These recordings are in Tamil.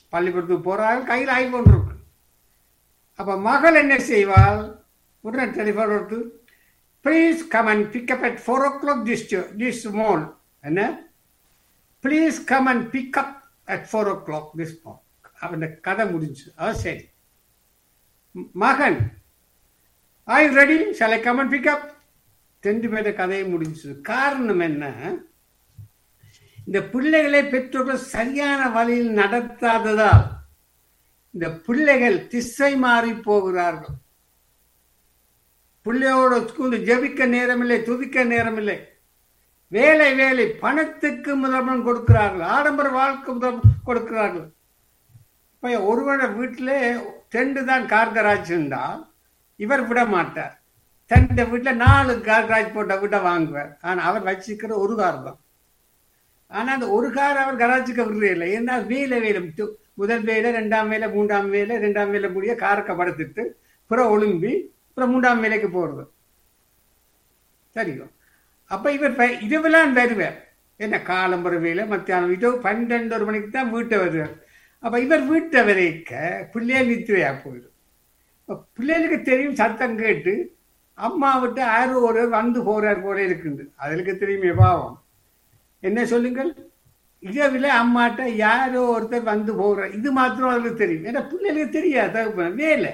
பள்ளிக்கூடத்துக்கு போறாள், கையில் ஐபோன் இருக்கு. அப்ப மகள் என்ன செய்வாள், உடனே டெலிஃபோன் எடுத்து, please come and pick up at 4 o'clock this morning. என்ன, please come and pick up at 4 o'clock this morning. அவன் கதை முடிஞ்சு. சரி, மகன், ஐ ready, shall I come and pick up? 2 பேர கதையை முடிஞ்சது. காரணம் என்ன, இந்த பிள்ளைகளை பெற்றோர்கள் சரியான வழியில் நடத்தாததால் இந்த பிள்ளைகள் திசை மாறி போகிறார்கள். பிள்ளையோட ஜெபிக்க நேரமில்லை, துதிக்க நேரமில்லை. வேலை வேலை, பணத்துக்கு முதல்வன் கொடுக்கிறார்கள், ஆடம்பர வாழ்க்கை முதல்வன் கொடுக்கிறார்கள். இப்ப ஒருவர வீட்டில் 2 தான் கார் கராஜ் இருந்தால் இவர் விட மாட்டார். தன்னுடைய வீட்டில் 4 கார் கராஜ் போட்ட வீட்டை வாங்குவார். ஆனால் அவர் வச்சிருக்கிற ஒரு கார் தான். ஆனால் அந்த ஒரு கார் அவர் கராஜுக்கு விடுறதில்லை. ஏன்னா வேலை வேலை, முதல் வேலை, 2ஆம் வேலை, 3ஆம் வேலை, 2ஆம் வேலை முடிய காரக்க படுத்துட்டு அப்புறம் ஒழும்பி அப்புறம் 3ஆம் வேலைக்கு போறது. சரியும். அப்ப இவர் இதுவெல்லாம் வருவார். என்ன, காலம்பர வேலை, மத்தியானம் வீட்டை 12 மணிக்கு தான் வீட்டை வருவார். அப்ப இவர் வீட்டை வரைக்க பிள்ளைகள் நித்துவையா போயிடும். பிள்ளைகளுக்கு தெரியும், சத்தம் கேட்டு அம்மா விட்டு யாரோ ஒரு வந்து போறார் போல இருக்குது. அதுக்கு தெரியுமே பாவம். என்ன சொல்லுங்கள், இரவில் அம்மாட்ட யாரோ ஒருத்தர் வந்து போற, இது மாத்திரம் அவர்களுக்கு தெரியும். ஏன்னா பிள்ளைகளுக்கு தெரியாது வேலை.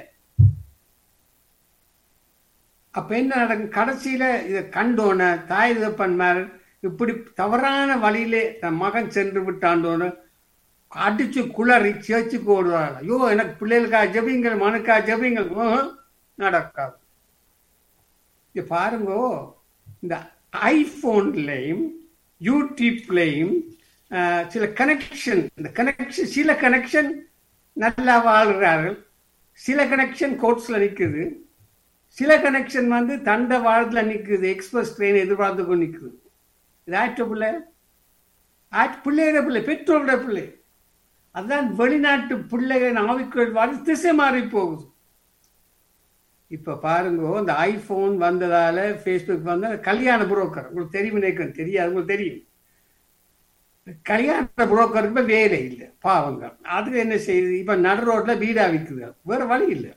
அப்ப என்ன நடக்கும், கடைசியில இதை கண்டோன தாய் தகப்பன்மார் இப்படி தவறான வழியிலே தன் மகன் சென்று விட்டாண்டோன்னு அடிச்சு குளறி சேர்ச்சுக்கு ஓடுவாங்க. ஐயோ, எனக்கு பிள்ளைகளுக்கா ஜபிங்கள், மனுக்கா ஜபிங்கள், நடக்காது. பாருங்கோ, இந்த ஐபோன்லையும் யூடியூப்லையும் சில கனெக்ஷன், இந்த கனெக்ஷன், சில கனெக்ஷன் நல்லா வாழ்கிறார்கள், சில கனெக்ஷன் கோட்ஸ்ல நிற்குது, சில கனெக்ஷன் தண்ட வாழ்த்துல நிற்குது, எக்ஸ்பிரஸ் ட்ரெயின் எதிர்பார்த்து கொண்டு நிற்குது. இது ஆற்ற பிள்ளை, பிள்ளையோட பிள்ளை, பெற்றோரோட பிள்ளை. அதுதான் வெளிநாட்டு பிள்ளைகளின் ஆவிக்குள் வாழ் திசை மாறி போகுது. இப்ப பாருங்க, இந்த ஐபோன் வந்ததால, பேஸ்புக் வந்ததால, கல்யாண புரோக்கர் உங்களுக்கு தெரியும், நினைக்கிறேன் தெரியாது, உங்களுக்கு தெரியும். கல்யாண புரோக்கருக்கு வேலை இல்லை, பாவங்க. அதுக்கு என்ன செய்யுது, இப்ப நடு ரோட்ல வீடா விற்குது, வேற வழி இல்லை.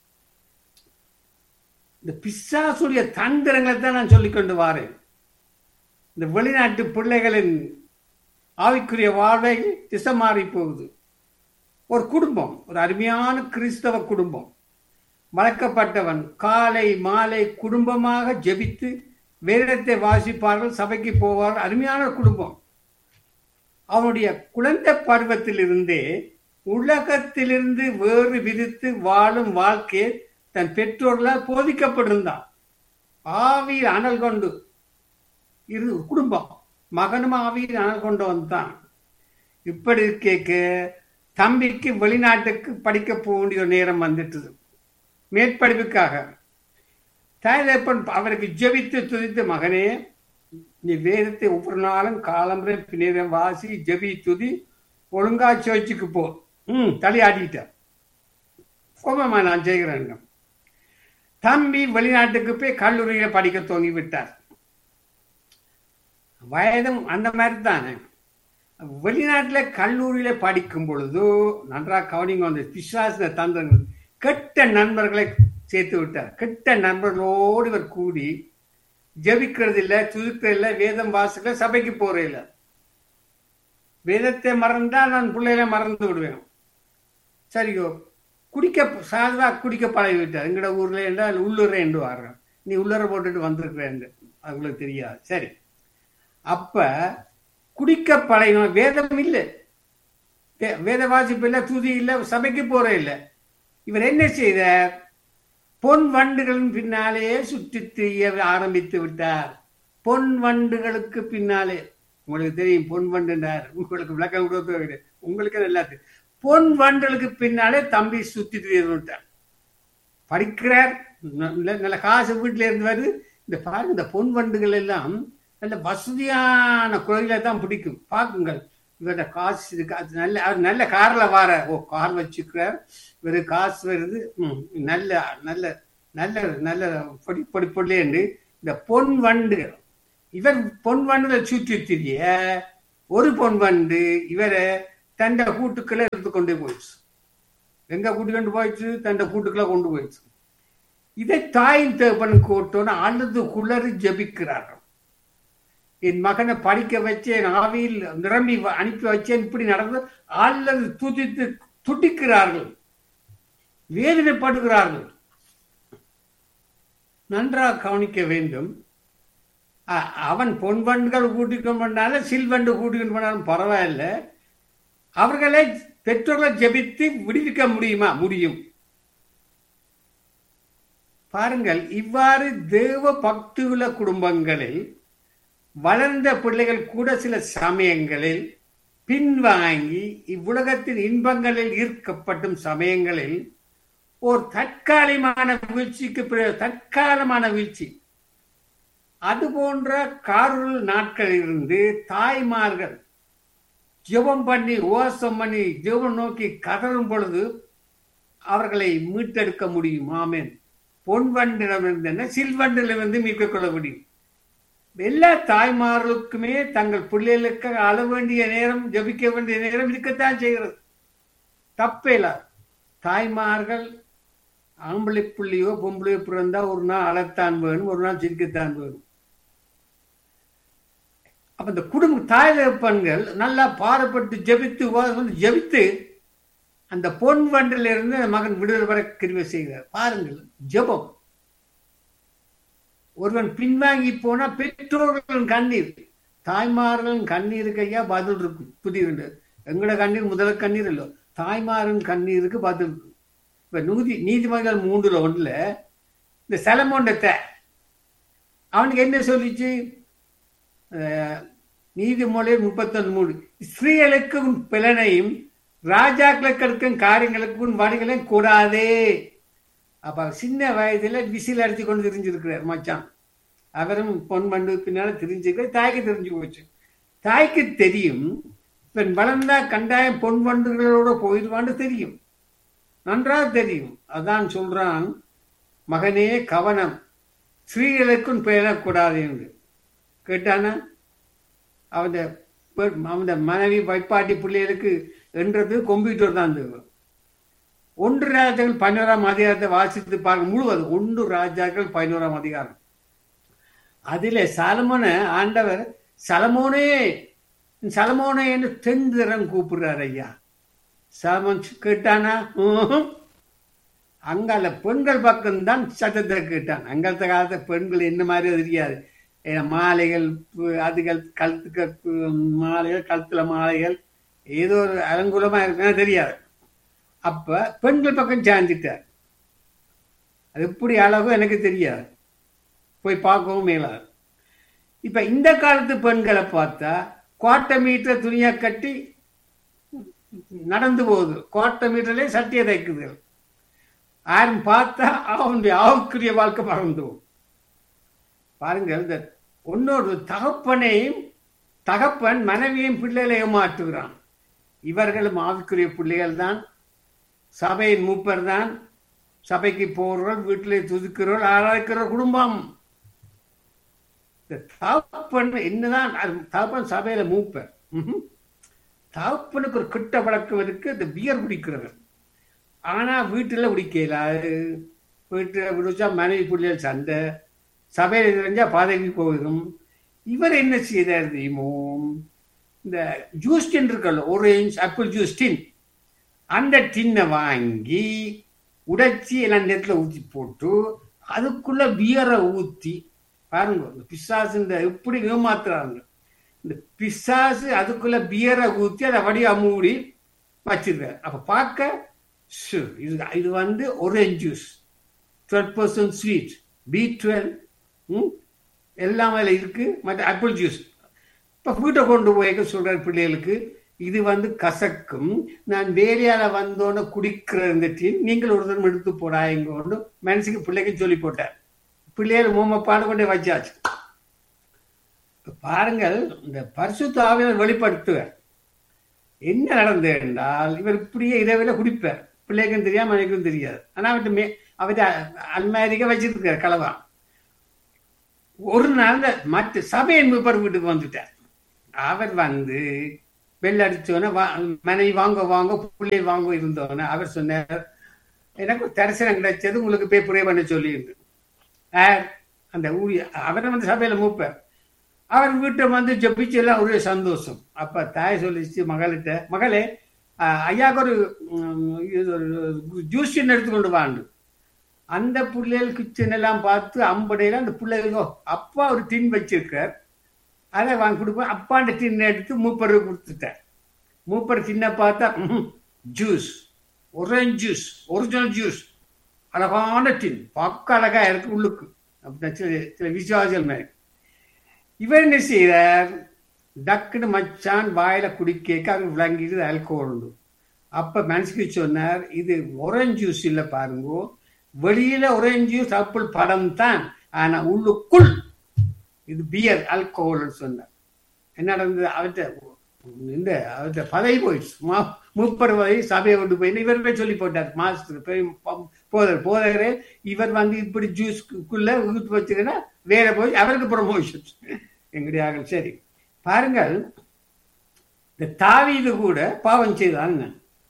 இந்த பிசாசுடைய தந்திரங்களை தான் நான் சொல்லிக்கொண்டு வாரேன். இந்த வெளிநாட்டு பிள்ளைகளின் ஆவிக்குரிய வாழ்வை திசை மாறி போகுது. ஒரு குடும்பம், ஒரு அருமையான கிறிஸ்தவ குடும்பம், வளர்க்கப்பட்டவன் காலை மாலை குடும்பமாக ஜெபித்து வேதத்தை வாசிப்பார்கள், சபைக்கு போவார்கள், அருமையான குடும்பம். அவனுடைய குழந்தை பருவத்திலிருந்தே உலகத்திலிருந்து வேறு விரித்து வாழும் வாழ்க்கையை தன் பெற்றோர்களால் போதிக்கப்பட்டிருந்தான். ஆவியில் அனல் கொண்டு இரு குடும்பம், மகனும் ஆவியில் அனல் கொண்டு வந்தான். இப்படி கேட்க தம்பிக்கு வெளிநாட்டுக்கு படிக்க போக வேண்டிய நேரம் வந்துட்டது, மேற்படிப்புக்காக. தாயப்பன் அவருக்கு ஜெபித்து துதித்து, மகனே நீ வேதத்தை ஒவ்வொரு நாளும் காலம்பரை நேரம் வாசி, ஜெபி துதி, ஒழுங்கா சர்ச்சுக்கு போ. தலையாடிட்டார். கோபமா நான் செய்கிறேன். தம்பி வெளிநாட்டுக்கு போய் கல்லூரியில படிக்க துவங்கி விட்டார். வயதும் அந்த மாதிரி தானே. வெளிநாட்டுல கல்லூரியில படிக்கும் பொழுது நன்றாக கவனிங்க, அந்த பிசாசு தந்திரங்கள், கெட்ட நண்பர்களை சேர்த்து விட்டார். கெட்ட நண்பர்களோடு இவர் கூடி ஜெபிக்கிறது இல்லை, துதிக்கிறது இல்லை, வேதம் வாசிக்கல, சபைக்கு போறது இல்லை. வேதத்தை மறந்தா நான் பிள்ளைகளை மறந்து விடுவேன். சரியோ, சாதா குடிக்க பழகி விட்டார். எங்கட ஊர்ல என்றால் உள்ளுரை என்று வாடுறேன். நீ உள்ளுரை போட்டுட்டு வந்திருக்கிறேன், அவங்களுக்கு தெரியாது. சரி, அப்ப குடிக்க பழகின, வேதம் இல்லை, வேத வாசிப்பு இல்லை, துதி இல்லை, சபைக்கு போற இல்லை. இவர் என்ன செய்தார், பொன் வண்டுகளின் பின்னாலேயே சுற்றி திரிய ஆரம்பித்து விட்டார். பொன் வண்டுகளுக்கு பின்னாலே, உங்களுக்கு தெரியும் பொன் வண்டுனார், உங்களுக்கு விளக்கம் கொடுத்து உங்களுக்கு நல்லா தெரியும். பொன் வண்டுகளுக்கு பின்னாலே தம்பி சுத்தி திரிய விட்டார். படிக்கிறார், நல்ல காசு வீட்டுல இருந்து வருது. இந்த பாருங்க, இந்த பொன் வண்டுகள் எல்லாம் நல்ல வசதியான கோயில தான் பிடிக்கும். பாக்குங்கள், இவர்கிட்ட காசு இருக்கு, அது நல்ல, அவர் நல்ல கார்ல வார, கார் வச்சுக்கிறார், இவரு காசு வருது, நல்ல நல்ல நல்ல நல்ல பொடி பொடி பொடிலேண்டு இந்த பொன் வண்டுகள், இவர் பொன் வண்டுகளை சுற்றி திரிய ஒரு பொன் வண்டு இவரை தண்ட கூட்டுக்களை எடுத்து கொண்டு போயிடுச்சு. எங்க கூட்டி கொண்டு போயிடுச்சு? தண்ட கூட்டுக்களை கொண்டு போயிடுச்சு. இதை தாயின் தேவன் கூட்டோன்னு அழுது குளறி ஜபிக்கிறார்கள். என் மகனை படிக்க வச்சு என் ஆவியில் நிரம்பி அனுப்பி வச்சேன், இப்படி நடந்து அல்லது துதித்து துடிக்கிறார்கள், வேதனைப்படுகிறார்கள். நன்றாக கவனிக்க வேண்டும். அவன் பொன் வண்டுகள் கூட்டிக்கொண்டு பண்ணாலும் சில்வண்டு கூட்டிக்கொண்டு பண்ணாலும் பரவாயில்ல. அவர்களை பெற்றோர்களை ஜெபித்து விடுவிக்க முடியுமா? முடியும். பாருங்கள், இவ்வாறு தேவ பக்தியுள்ள குடும்பங்களில் வளர்ந்த பிள்ளைகள் கூட சில சமயங்களில் பின்வாங்கி இவ்வுலகத்தின் இன்பங்களில் ஈர்க்கப்படும் சமயங்களில் ஒரு தற்காலிகமான வீழ்ச்சி அது போன்ற காரூல் நாட்களிலிருந்து தாய்மார்கள் ஜெபம் பண்ணி ஓசம் பண்ணி ஜெபம் நோக்கி கதறும் பொழுது அவர்களை மீட்டெடுக்க முடியும். ஆமென். பொன் வண்டிடமிருந்து சில்வண்டிலிருந்து மீட்கக் கொள்ள முடியும். எல்லா தாய்மார்களுக்குமே தங்கள் பிள்ளைகளுக்கு அழ வேண்டிய நேரம், ஜபிக்க வேண்டிய நேரம் இருக்கத்தான் செய்கிறது. தப்பேல. தாய்மார்கள் ஆம்பளை புள்ளியோ பொம்பளையோ பிறந்தா ஒரு நாள் அழத்தான் வேணும், ஒரு நாள் சிரிக்கத்தான் வேணும். அப்ப இந்த குடும்ப தாய் தகப்பன்கள் நல்லா பாரப்பட்டு ஜபித்து அந்த பொன் வண்டிலிருந்து மகன் விடுதலை வர கிருபை செய்கிறார். பாருங்கள், ஜெபம். ஒருவன் பின்வாங்கி போனா பெற்றோர்களின் கண்ணீர், தாய்மார்களின் கண்ணீருக்கு ஐயா பதில் இருக்கும். புரியுது? எங்களோட கண்ணீர் முதல கண்ணீர் இல்லை, தாய்மாரின் கண்ணீருக்கு பதில் இருக்கும். இப்ப நீதிமன்றம் 3:1 இந்த சலமோண்டத்தை அவனுக்கு என்ன சொல்லிச்சு? நீதிமொழியில் 31:3 ஸ்திரீகளுக்கு உன் பிளனையும் ராஜாக்களுக்கு எடுக்கும் காரியங்களுக்கு உன் வழிகளையும் கூடாதே. அப்ப சின்ன வயதுல விசில் அடிச்சு கொண்டு தெரிஞ்சிருக்கிறார் மச்சான். அவரும் பொன் மண்டு பின்னால தெரிஞ்சுக்கிறார். தாய்க்கு தெரிஞ்சு போச்சு. தாய்க்கு தெரியும், பெண் வளர்ந்தா கண்டாயம் பொன் வண்டுகளோட போயிடுவான்னு தெரியும், நன்றாக தெரியும். அதான் சொல்றான், மகனே கவனம், ஸ்திரீகளுக்கும் பேரக்கூடாது என்று. கேட்டானா? அவன் மனைவி வைப்பாட்டி பிள்ளைகளுக்கு என்றது கம்ப்யூட்டர் தான். 1 ராஜாக்கள் 11ஆம் அதிகாரத்தை வாசித்து பார்க்க முழுவதும் 1 ராஜாக்கள் 11ஆம் அதிகாரம். அதிலே சலமோனை ஆண்டவர் சலமோனே சலமோனே என்று தென்திறம் கூப்பிடுறார். ஐயா சலமோன் கேட்டானா? அங்கால பெண்கள் பக்கம்தான் சத்தத்தை கேட்டான். அங்காலத்த காலத்தை பெண்கள் என்ன மாதிரி தெரியாது. மாலைகள், அதுகள் கழுத்துக்கு மாலைகள், கழுத்துல மாலைகள், ஏதோ ஒரு அலங்குலமா இருக்குன்னு தெரியாது. அப்ப பெண்கள் பக்கம் சாஞ்சிட்டார். அது எப்படி அழகோ எனக்கு தெரியாது, போய் பார்க்கவும் மேலாது. இப்ப இந்த காலத்து பெண்களை பார்த்தா கோட்டை மீட்டர் துணியா கட்டி நடந்து போகுது, கோட்டை மீட்டர்ல சட்டியை தைக்குது. யாரும் பார்த்தா அவனுடைய ஆவுக்குரிய வாழ்க்கை பறந்து போகும். பாருங்கள், இந்த ஒன்னொரு தகப்பன் மனைவியும் பிள்ளைகளை ஏமாற்றுகிறான். இவர்களும் ஆவிக்குரிய பிள்ளைகள் தான், சபையின் மூப்பர் தான், சபைக்கு போறவர்கள், வீட்டிலே துதிக்கிறவர்கள், ஆராய்க்கிற குடும்பம். தகப்பன் என்னதான் தகப்பன் சபையில மூப்பர். தகப்பனுக்கு ஒரு கிட்ட பழக்கம் இருக்கு, இந்த பியர் குடிக்கிறவர். ஆனா வீட்டுல குடிக்கல. வீட்டுல குடிச்சா மனைவி பிள்ளைகள் சண்டை, சபையில தெரிஞ்சா பதவி போகும். இவர் என்ன செய்தார் தெரியுமோ? இந்த ஜூஸ் டின் இருக்கல, ஆரஞ்சு ஆப்பிள் ஜூஸ் டின், அந்த டின்னை வாங்கி உடைச்சி எல்லாம் நேரத்துல ஊற்றி போட்டு அதுக்குள்ள பியரை ஊத்தி பாருங்க. இந்த பிசாசு இந்த எப்படி ஏமாத்துறாங்க. இந்த பிசாசு அதுக்குள்ள பியரை ஊத்தி அதை வடியா மூடி வச்சிருக்காரு. அப்ப பார்க்க இது வந்து ஆரஞ்சு ஜூஸ், 12% ஸ்வீட், B12 எல்லாம் அதில் இருக்கு. மற்ற ஆப்பிள் ஜூஸ். இப்போ வீட்டை கொண்டு போய் சொல்ற பிள்ளைகளுக்கு, இது வந்து கசக்கும், நான் வேலையால வந்தோன்னு குடிக்கிற இந்த டீம் நீங்கள் ஒரு தரம் எடுத்து போடாங்க மனசுக்கு பிள்ளைக்கு சொல்லி போட்டார். பிள்ளைகள் மோமப்பாடு கொண்டே வச்சாச்சு. பாருங்கள், இந்த பரிசுத்த ஆவியானவர் வெளிப்படுத்துவார். என்ன நடந்தது என்றால், இவர் இப்படியே இரவில குடிப்பார். பிள்ளைக்கும் தெரியாது, மனைக்கும் தெரியாது. ஆனா அவர்கிட்ட அல்மாரிக்க வச்சிருக்கார் கலவா. ஒரு நாள் மற்ற சபையின் மூப்பர் வீட்டுக்கு வந்துட்டார். அவர் வந்து பெல் அடிச்சோன்னே மனைவி வாங்க வாங்க பிள்ளை வாங்க இருந்தோன்னே அவர் சொன்னார், எனக்கு ஒரு தரிசனம் கிடைச்சது, உங்களுக்கு போய் ப்ரே பண்ண சொல்லியிருந்து. அந்த அவரை வந்து சபையில மூப்ப அவர் வீட்டை வந்து ஜபிச்சு எல்லாம் ஒரே சந்தோஷம். அப்ப தாய் சொல்லிச்சு மகளிட்ட, மகளே ஐயாவுக்கு ஒரு ஜூஸ் எடுத்துக்கொண்டு வாண்டு. அந்த பிள்ளைகள் கிச்சன் எல்லாம் பார்த்து அம்படையில அந்த பிள்ளைகளோ அப்பா ஒரு டின் வச்சிருக்கார், அதை வாங்கி கொடுப்பேன். அப்பாண்ட டின்னை எடுத்து மூப்பருக்கு கொடுத்துட்டார். மூப்பர் டின்னை பார்த்தா juice, orange juice, original juice, அழகான டின், பக்க அழகா இருக்கு உள்ளுக்கு. அப்படின்னா சில விசுவாசிகள் மாதிரி இவர் என்ன செய்தார், டக்குன்னு மச்சான் வாயில குடிக்க அவர் விளங்கிட்டு ஆல்கோஹால் உண்டு. அப்ப மனசுக்கு சொன்னார், இது ஒரேஞ்ச் ஜூஸ் இல்ல பாருங்க, வெளியில ஒரேஞ்ச் ஜூஸ் ஆப்பிள் படம் தான், ஆனா உள்ளுக்குள் இது பியர் ஆல்கோஹால் சொன்னார். என்ன நடந்தது, அவர்கிட்ட பதவி போயிடுச்சு, மூப்பர் பதவி சபையை கொண்டு போய் இவருமே சொல்லி போட்டார் மாஸ்டர் போதகரே, இவர் வந்து இப்படி ஜூஸ்க்குள்ள ஊத்து வச்சுக்கினா வேற போய் அவருக்கு ப்ரமோஷன் எங்கடியாக. சரி பாருங்கள், இந்த தாவீது கூட பாவம் செய்தாங்க.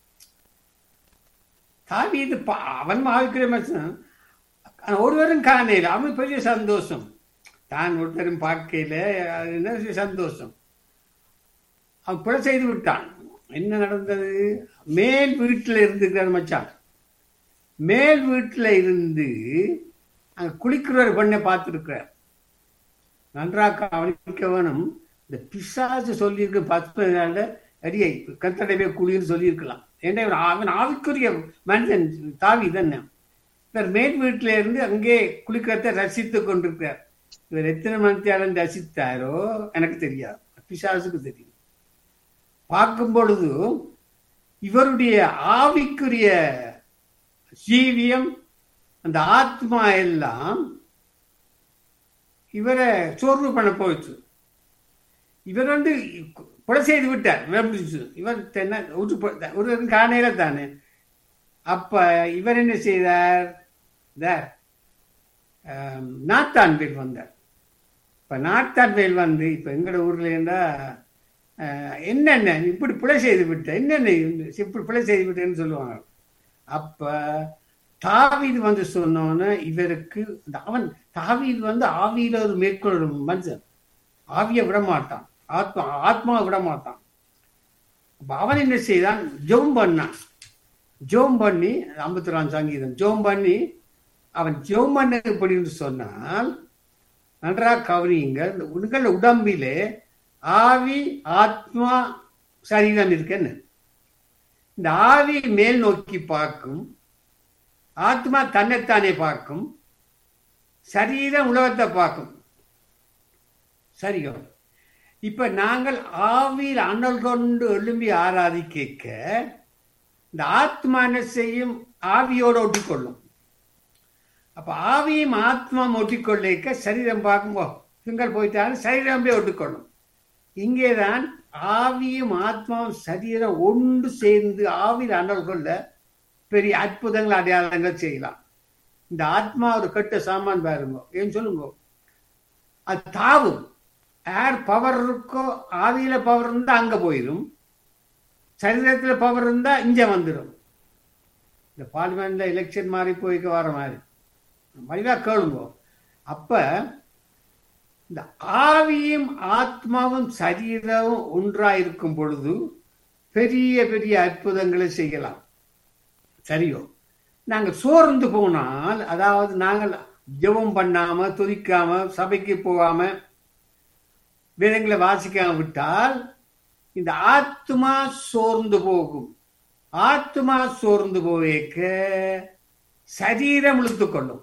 தாவீது அவன் ஆவிக்கிற மனுஷன், ஒருவரும் காணையில அவன் பெரிய சந்தோஷம், தான் ஒருத்தரும் பார்க்கையில சந்தோஷம். அவன் பிழை செய்து விட்டான். என்ன நடந்தது, மேல் வீட்டில் இருந்துக்கிறார் மச்சான், மேல் வீட்டில் இருந்து அங்க குளிக்கிற ஒரு பெண்ணை பார்த்துருக்கிறார். நன்றாக கவனிக்க வேணும். இந்த பிசாசு சொல்லியிருக்க 10 நாள்ல அடியை கத்தடவே குளிர்னு சொல்லியிருக்கலாம். ஏன்னா அவன் ஆவிக்குரிய மனிதன் தாவி தானே. இவர் மேல் வீட்டில இருந்து அங்கே குளிக்கிறத ரசித்து கொண்டிருக்கிறார். இவர் எத்தனை மணித்தாலும் ரசித்தாரோ எனக்கு தெரியாது, பிசாசுக்கு தெரியும். பார்க்கும் பொழுது இவருடைய ஆவிக்குரிய ஜீவியம், அந்த ஆத்மா எல்லாம் இவரை சோர்வு பண்ண போயிடுச்சு. இவர் வந்து கொலை செய்து விட்டார். இவர் ஒரு காணையில தானே. அப்ப இவர் என்ன செய்தார், நாத்தான் வேல் வந்தார். இப்ப நாத்தான் வேல் வந்து இப்ப எங்கட ஊர்ல இருந்தா என்னென்ன இப்படி பிழை செய்து விட்ட, என்னென்ன இப்படி பிழை செய்து விட்டேன்னு சொல்லுவாங்க. அப்ப தாவீது வந்து சொன்னோன்னு இவருக்கு, தாவீது வந்து ஆவியில ஒரு மேற்கொள்ள மனுஷன், ஆவியை விட மாட்டான், ஆத்மாவை விட மாட்டான். அவன் என்ன செய்தான், ஜெபம் பண்ணான். ஜெபம் பண்ணி 54 சங்கீதம் ஜெபம் பண்ணி, அவன் ஜெபம் பண்ண எப்படின்னு சொன்னால், நன்றாக கவனியுங்க, உங்கள் உடம்பிலே ஆவி ஆத்மா சரீரம் இருக்குன்னு. இந்த ஆவி மேல் நோக்கி பார்க்கும், ஆத்மா தன்னைத்தானே பார்க்கும், சரீரம் உலகத்தை பார்க்கும். சரியோ? இப்ப நாங்கள் ஆவியில் அனல் கொண்டு எழும்பி ஆராதிக்க இந்த ஆத்மா என்ன செய்யும், ஆவியோடு ஒட்டிக்கொள்ளும். அப்ப ஆவியும் ஆத்மா ஒட்டிக்கொள்ளிக்க சரீரம் பார்க்கும்போ திங்கள் போயிட்டாலும் சரீரம் போய் ஒட்டிக்கொள்ளும். இங்கேதான் ஆவியும் ஆத்மாவும் சரீரம் ஒன்று சேர்ந்து ஆவியில் அனல் கொள்ள பெரிய அற்புதங்கள் அடையாளங்கள் செய்யலாம். இந்த ஆத்மா ஒரு கெட்ட சாமான் பாருங்க, ஏன் சொல்லுங்க, அது தாவும். யார் பவர் இருக்கோ, ஆவியில பவர் இருந்தா அங்க போயிடும், சரீரத்துல பவர் இருந்தா இங்க வந்துடும். இந்த பார்லிமெண்ட்ல எலெக்ஷன் மாறி போய்க்க வர மாதிரி மனிதா கேளுங்க. அப்ப இந்த ஆவியும் ஆத்மாவும் சரீரமும் ஒன்றாயிருக்கும் பொழுது பெரிய பெரிய அற்புதங்களை செய்யலாம். சரியோ? நாங்கள் சோர்ந்து போனால், அதாவது நாங்கள் ஜெபம் பண்ணாம துதிக்காம சபைக்கு போகாம வேதங்களை வாசிக்காம விட்டால் இந்த ஆத்மா சோர்ந்து போகும். ஆத்மா சோர்ந்து போவேக்க சரீரம் இழுத்துக்கொள்ளும்.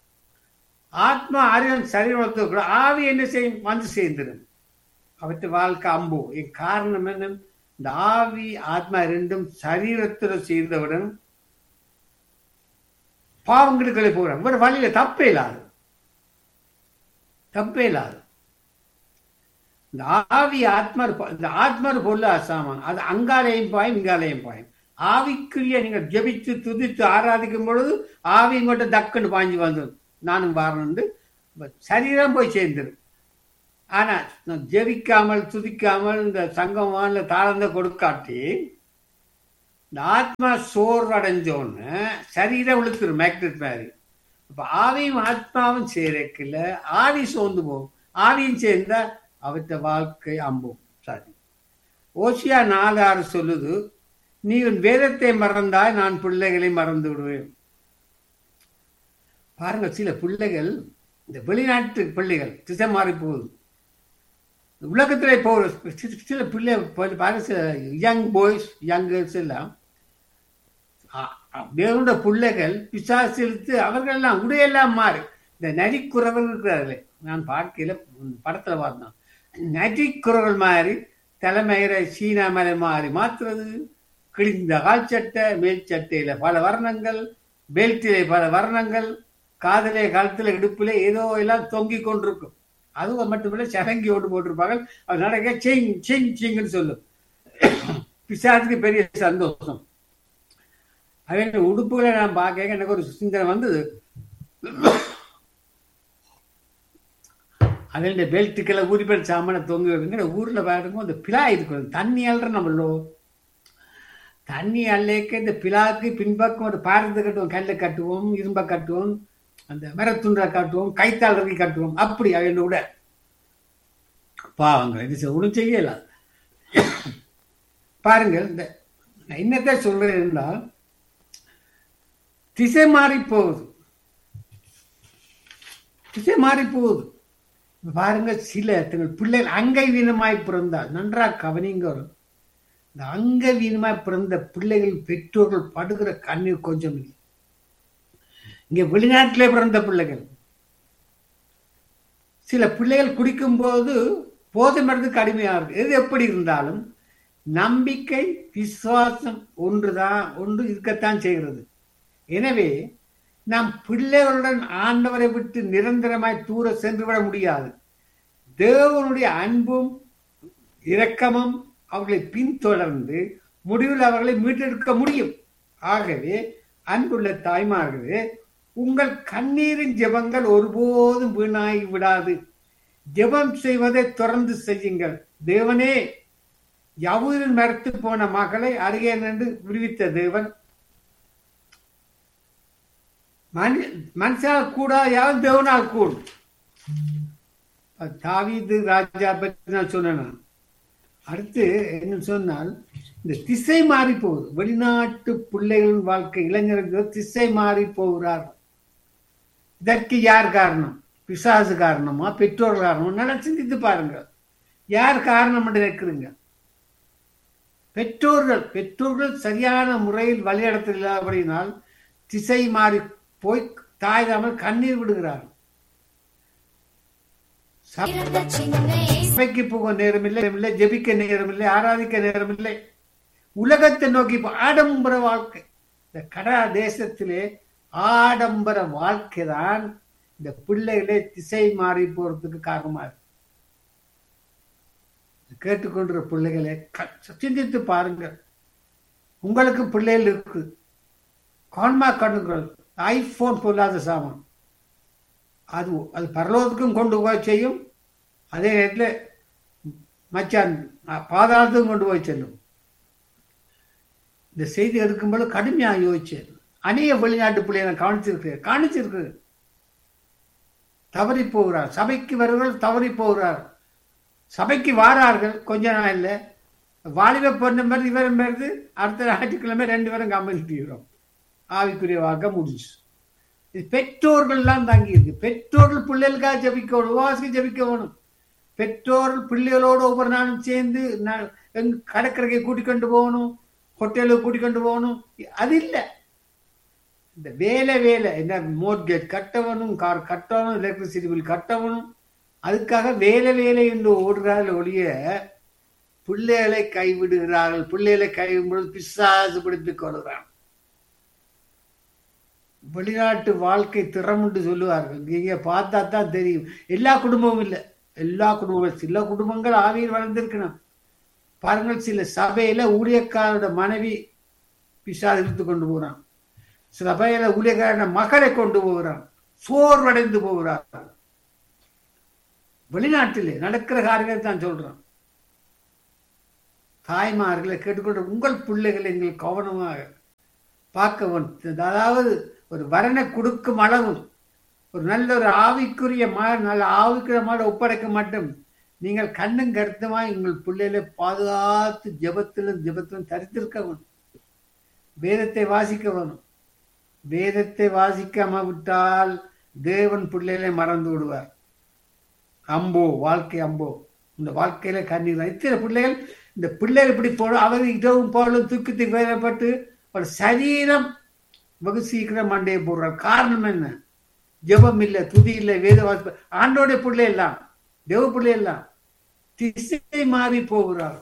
ஆத்மா அறிவன் சரீரம் இழுத்துக்கொள்ளும். ஆவி என்ன செய்யும், வந்து சேர்ந்துடும். அவற்றை வாழ்க்கை அம்போ. காரணம் என்ன, இந்த ஆவி ஆத்மா ரெண்டும் சரீரத்தில் சேர்ந்தவுடன் பாவங்களுக்கு போகிறான். வேற வழியில தப்பே இல்லாது, தப்பே இல்லாது. இந்த ஆவி ஆத்மா, இந்த ஆத்மா பொருள் அசாமான், அது அங்காலையும் பாயும் இங்காலையும் பாயும். ஆவிக்குரிய நீங்க ஜெபித்து துதித்து ஆராதிக்கும் பொழுது ஆவி மட்டும் தக்குன்னு பாஞ்சு வந்துடும், நானும் வாரணும், சரீரம் போய் சேர்ந்துடும். ஆனா ஜெபிக்காமல் துதிக்காமல் இந்த சங்கமான தாளந்த கொடுக்காட்டி இந்த ஆத்மா சோர்வடைஞ்சோன்னு சரீரம் இழுத்துரும் மேக்னெட் மாதிரி. அப்ப ஆவியும் ஆத்மாவும் சேரக்கில்ல ஆவி சோர்ந்து போகும். ஆவியும் சேர்ந்தா அவற்ற வாழ்க்கை அம்பும். சரி, ஓசியா 4:6 சொல்லுது, நீ உன் வேதத்தை மறந்தாய், நான் பிள்ளைகளை மறந்து விடுவேன். பாருங்க, சில பிள்ளைகள் இந்த வெளிநாட்டு பிள்ளைகள் திசை மாறி போகுது. உலகத்திலே போகிற சில பிள்ளை பாருங்க, சில யங் பாய்ஸ் யங் கேர்ள்ஸ் எல்லாம் வேறுண்ட பிள்ளைகள் பிசாசு இழுத்து அவர்கள் எல்லாம் உடையெல்லாம் மாறி இந்த நரிக்குறவர்கள் இருக்கிறார்களே, நான் பார்க்கல படத்துல பார்த்தோம், நரிக்குறவர்கள் மாதிரி தலைமயிரை சீனா மேல மாறி மாத்துறது, கிழிந்த கால் சட்டை, மேல் சட்டையில பல வர்ணங்கள், பெல்ட்டிலே பல வர்ணங்கள், காதலே கழுத்துல இடுப்புல ஏதோ எல்லாம் தொங்கி கொண்டிருக்கும். அது மட்டுமில்ல சடங்கி ஓட்டு போட்டிருப்பாங்க. அது நடக்க சிங் சிங் சிங்னு சொல்லும். பிசாசுக்கு பெரிய சந்தோஷம். அவன் உடுப்புகளை நான் பார்க்க எனக்கு ஒரு சிந்தனை வந்தது. அதில் பெல்ட்டுக்களை ஊறிப்பேர் சாமான தொங்கி வைக்கிற ஊர்ல பாருங்க அந்த பிலா இருக்கும். தண்ணி அல்ற நம்மளோ தண்ணி அல்லேக்க இந்த பிலாக்கு பின்பக்கம் ஒரு பாரத்தை கட்டுவோம், கல்லை கட்டுவோம், இரும்பை கட்டுவோம், அந்த மரத்துண்டை கட்டுவோம், கைத்தாள் இறக்கி கட்டுவோம். அப்படி அவன் விட பாவங்கள் இது ஒன்றும் செய்யல. பாருங்கள், இந்த என்னத்தை சொல்றேன் என்றால் திசை மாறி போகுது, திசை மாறி போகுது. பாருங்க, சில பிள்ளைகள் அங்கை வீணமாய் பிறந்தால் நன்றாக கவனிங்க. இந்த அங்க வீணமாய் பிறந்த பிள்ளைகள் பெற்றோர்கள் படுகிற கண்ணீர் கொஞ்சம் இல்லை. இங்க வெளிநாட்டிலே பிறந்த பிள்ளைகள், சில பிள்ளைகள் குடிக்கும் போது போதை மருந்து அடிமையாக இருக்கு. எது எப்படி இருந்தாலும் நம்பிக்கை விசுவாசம் ஒன்று இருக்கத்தான் செய்கிறது. எனவே நாம் பிள்ளைகளுடன் ஆண்டவரை விட்டு நிரந்தரமாய் தூர சென்றுவிட முடியாது. தேவனுடைய அன்பும் இரக்கமும் அவர்களை பின்தொடர்ந்து முடிவில் அவர்களை மீட்டெடுக்க முடியும். ஆகவே அன்புள்ள தாய்மார்களே, உங்கள் கண்ணீரின் ஜெபங்கள் ஒருபோதும் வீணாகி விடாது. ஜெபம் செய்வதை தொடர்ந்து செய்யுங்கள். தேவனே, யவூரில் மறுத்து போன மகளை அருகே நின்று விடுவித்த தேவன், மனுஷால் கூடாது, யாரும் தேவனால் கூடும். தாவீது ராஜா பற்றி நான் சொன்னேன். அடுத்து என்ன சொன்னால், இந்த திசை மாறி போகுது. வெளிநாட்டு பிள்ளைகளின் வாழ்க்கை, இளைஞர்கள் திசை மாறி போகிறார்கள். இதற்கு யார் காரணம்? பிசாசு காரணமா, பெற்றோர் காரணமா? நல்லா சிந்தித்து பாருங்க, யார் காரணம் என்று நினைக்கிறீங்க? பெற்றோர்கள் சரியான முறையில் வழிநடத்தினால் திசை மாறி போய் தாய் தாமல் கண்ணீர் விடுகிறார்கள். சபைக்கு போக நேரம் இல்லை, ஜெபிக்க நேரம் இல்லை, ஆராதிக்க நேரம் இல்லை. உலகத்தை நோக்கி ஆடம்பர வாழ்க்கை. இந்த கடா தேசத்திலே ஆடம்பர வாழ்க்கை தான் இந்த பிள்ளைகளே திசை மாறி போறதுக்கு காரணமாக. கேட்டுக்கொண்ட பிள்ளைகளை சிந்தித்து பாருங்க. உங்களுக்கு பிள்ளைகள் இருக்கு, கான்மா கண்ணுங்கள், ஐபோன் பொல்லாத சாமான், அது பரலோகத்துக்கும் கொண்டு போய் செய்யும், அதே நேரத்தில் மச்சான் பாதாளத்துக்கும் கொண்டு போய் செல்லும். இந்த செய்தி எடுக்கும்போது கடுமையாக யோசிச்சேன். அநேக வெளிநாட்டு பிள்ளைகளை காணிச்சிருக்கு தவறி போகிறார். சபைக்கு வருவர்கள் தவறி போகிறார். சபைக்கு வாரார்கள், கொஞ்ச நாள் இல்லை, வாலிப பொண்ணு மாதிரி இவரும் வருது, அடுத்த ஞாயிற்றுக்கிழமை 2 பேரும் கம்பெனிக்கிறோம். ஆவிக்குரிய வாக்க முடிச்சு. இது பெற்றோர்கள்லாம் தாங்கி இருக்கு. பெற்றோர்கள் பிள்ளைகளுக்காக ஜபிக்கணும், உபவாசி ஜபிக்க வேணும். பெற்றோர்கள் பிள்ளைகளோடு ஒவ்வொரு நாளும் சேர்ந்து கடற்கரைக்கு கூட்டிக் கொண்டு போகணும், ஹோட்டலுக்கு கூட்டிக் கொண்டு போகணும். அது இல்லை. இந்த வேலை என்ன மோட்கேஜ் கட்டவனும், கார் கட்டவனும், எலக்ட்ரிசிட்டி பில் கட்டவனும், அதுக்காக வேலை என்று ஓடுறார்கள் ஒழிய பிள்ளைகளை கைவிடுகிறார்கள். பிள்ளைகளை கைவிடும்போது பிசாசு பிடித்துக் கொள்கிறான். வெளிநாட்டு வாழ்க்கை திறமுண்டு சொல்லுவார்கள். நீங்க பார்த்தா தான் தெரியும். எல்லா குடும்பமும் இல்லை, எல்லா குடும்பங்களும், சில குடும்பங்கள் ஆவியில் வளர்ந்திருக்கணும். பாருங்கள், சில சபையில ஊழியக்காரோட மனைவி பிசாசு இழுத்து கொண்டு போறான். சில சபையில ஊழியக்காரோட மகளை கொண்டு போகிறான். சோர்வடைந்து போகிறார்கள். வெளிநாட்டிலே நடக்கிற காரியத்தை தான் சொல்றோம். தாய்மார்களை கேட்டுக்கொண்டு உங்கள் பிள்ளைகளை நீங்கள் கவனமாக பார்க்க வேண்டும். அதாவது ஒரு வரனை கொடுக்கும் அளவு ஒரு நல்ல ஒரு ஆவிக்குரிய நல்ல ஆவிக்குரிய மாட ஒப்படைக்க மாட்டோம். நீங்கள் கண்ணும் கருத்துமாய் உங்கள் பிள்ளைகளை பாதுகாத்து ஜெபத்திலும் தரித்திருக்க வேணும். வேதத்தை வாசிக்க வேணும். வேதத்தை வாசிக்காம விட்டால் தேவன் பிள்ளைகளை மறந்து விடுவார். அம்போ வாழ்க்கை அம்போ, இந்த வாழ்க்கையில கண்ணீர். இத்தனை பிள்ளைகள் இந்த பிள்ளைகள் இப்படி போடும். அவர் இரவும் போலும் தூக்கத்துக்கு வேலைப்பட்டு ஒரு சரீரம் வெகு சீக்கிரம் மண்டையை போடுறார். காரணம் என்ன? ஜெபம் இல்லை, துதி இல்லை, வேத வாசிப்பு. ஆண்டோடைய பிள்ளை எல்லாம், தேவ பிள்ளை எல்லாம் திசை மாறி போகிறார்.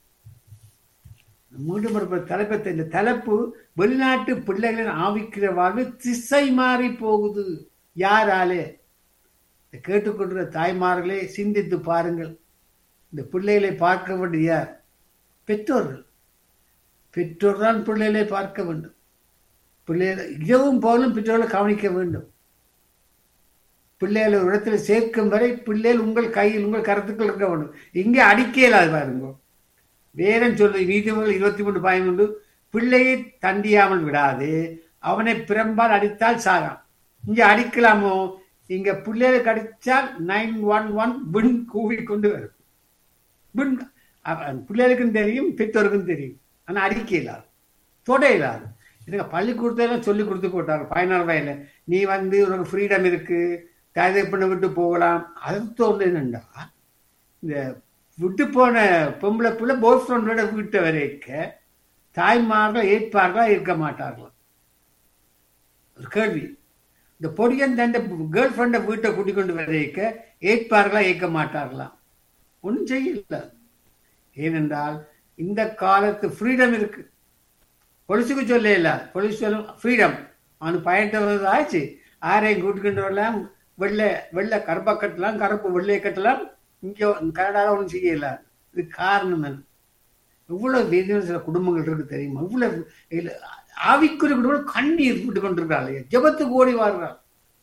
மீண்டும் ஒரு தலைப்பத்தை, இந்த தலைப்பு வெளிநாட்டு பிள்ளைகளின் ஆவிக்கிற வாழ்வு திசை மாறி போகுது. யாராலே? கேட்டுக்கொண்ட தாய்மார்களே சிந்தித்து பாருங்கள். இந்த பிள்ளைகளை பார்க்க வேண்டிய யார்? பெற்றோர்கள். பெற்றோர் தான் பிள்ளைகளை பார்க்க வேண்டும். பிள்ளைகளை இரவும் போலும் பெற்றோர்களை கவனிக்க வேண்டும். பிள்ளைகளை ஒரு இடத்துல சேர்க்கும் வரை பிள்ளைகள் உங்கள் கையில் உங்கள் கருத்துக்கள் இருக்க வேண்டும். இங்கே அடிக்கலாது பாருங்க. வேதம் சொல்லு நீதிமொழிகள் 23:13 பிள்ளையை தண்டியாமல் விடாது, அவனை பிரம்பால் அடித்தால் சாகாம். இங்க அடிக்கலாமோ? இங்க பிள்ளைகளுக்கு அடித்தால் 911 பின் கூவி கொண்டு வரும். பின் பிள்ளைகளுக்கும் தெரியும், பெற்றோருக்கும் தெரியும். ஆனா அடிக்க இல்லாது, தொட இல்லாது. இதுங்க பள்ளிக்கூடத்தெல்லாம் சொல்லி கொடுத்து போட்டாங்க 14 வயதுல. நீ உனக்கு ஃப்ரீடம் இருக்கு, தயாரி பண்ண விட்டு போகலாம். அதுக்கு தோணுது என்னண்டா, இந்த விட்டு போன பொம்பளை பிள்ளை பாய் ஃப்ரெண்டோட வீட்டை வரைக்க தாய்மார்கள் ஏற்பார்களா இருக்க மாட்டார்களா? ஒரு கேள்வி. இந்த பொடியன் தன் கேர்ள் ஃப்ரெண்டை வீட்டை கூட்டிக் கொண்டு வரைக்க ஏற்பார்களா ஏற்க மாட்டார்களா? ஒன்றும் செய்யல. ஏனென்றால் இந்த காலத்து ஃப்ரீடம் இருக்கு. பொலிசுக்கு சொல்ல இல்ல, பொலிசு சொல்லும் ஃப்ரீடம். அவனுக்கு பயன்படுறது ஆச்சு. ஆரையும் கூட்டிக்கொண்டு வரலாம், வெள்ளை கருப்பை கட்டலாம், கருப்பு வெள்ளையை கட்டலாம். இங்கே கனடாவில் ஒன்றும் செய்யல. இது காரணம் என்ன? இவ்வளவு வேதனை சில குடும்பங்கள் இருக்கு தெரியுமா? இவ்வளவு ஆவிக்குரிய குடும்பம் கண்ணீர் விட்டு கொண்டிருக்காங்க. ஜெபத்துக்கு ஓடி வாருறாள்.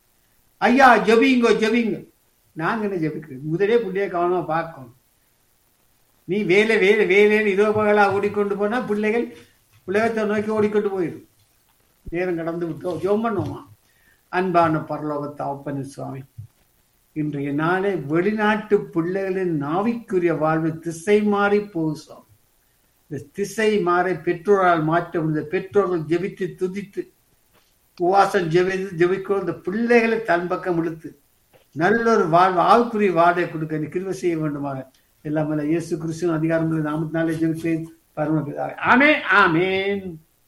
ஐயா ஜெபிங்க. நாங்க என்ன ஜெபிக்கிறோம்? முதலே பிள்ளைய கவனமா பார்க்கணும். நீ வேலைன்னு இதோ பகலா ஓடிக்கொண்டு போனா பிள்ளைகள் உலகத்தை நோக்கி ஓடிக்கொண்டு போயிடும். நேரம் கடந்து விட்டோம். ஜெபம் பண்ணுவோமா? அன்பான பரலோக தகப்பனே சுவாமி, இன்றைய நாளே வெளிநாட்டு பிள்ளைகளின் நாவிக்குரிய வாழ்வு திசை மாறி போகும் சுவாமி. இந்த திசை மாறி பெற்றோரால் மாற்ற முடிந்த பெற்றோர்கள் ஜெபித்து துதித்து உவாசம் ஜெபிக்கும் இந்த பிள்ளைகளை தன் பக்கம் இழுத்து நல்ல ஒரு வாழ்வு ஆவுக்குரிய வாழ்வை கொடுக்க நீ கிருபை செய்ய வேண்டுமாக. எல்லாம் இயேசு கிறிஸ்துவின் அதிகாரங்களை நாமத்தினாலே ஜெபிப்பேன் பரமபிதாவே. ஆமென் ஆமென்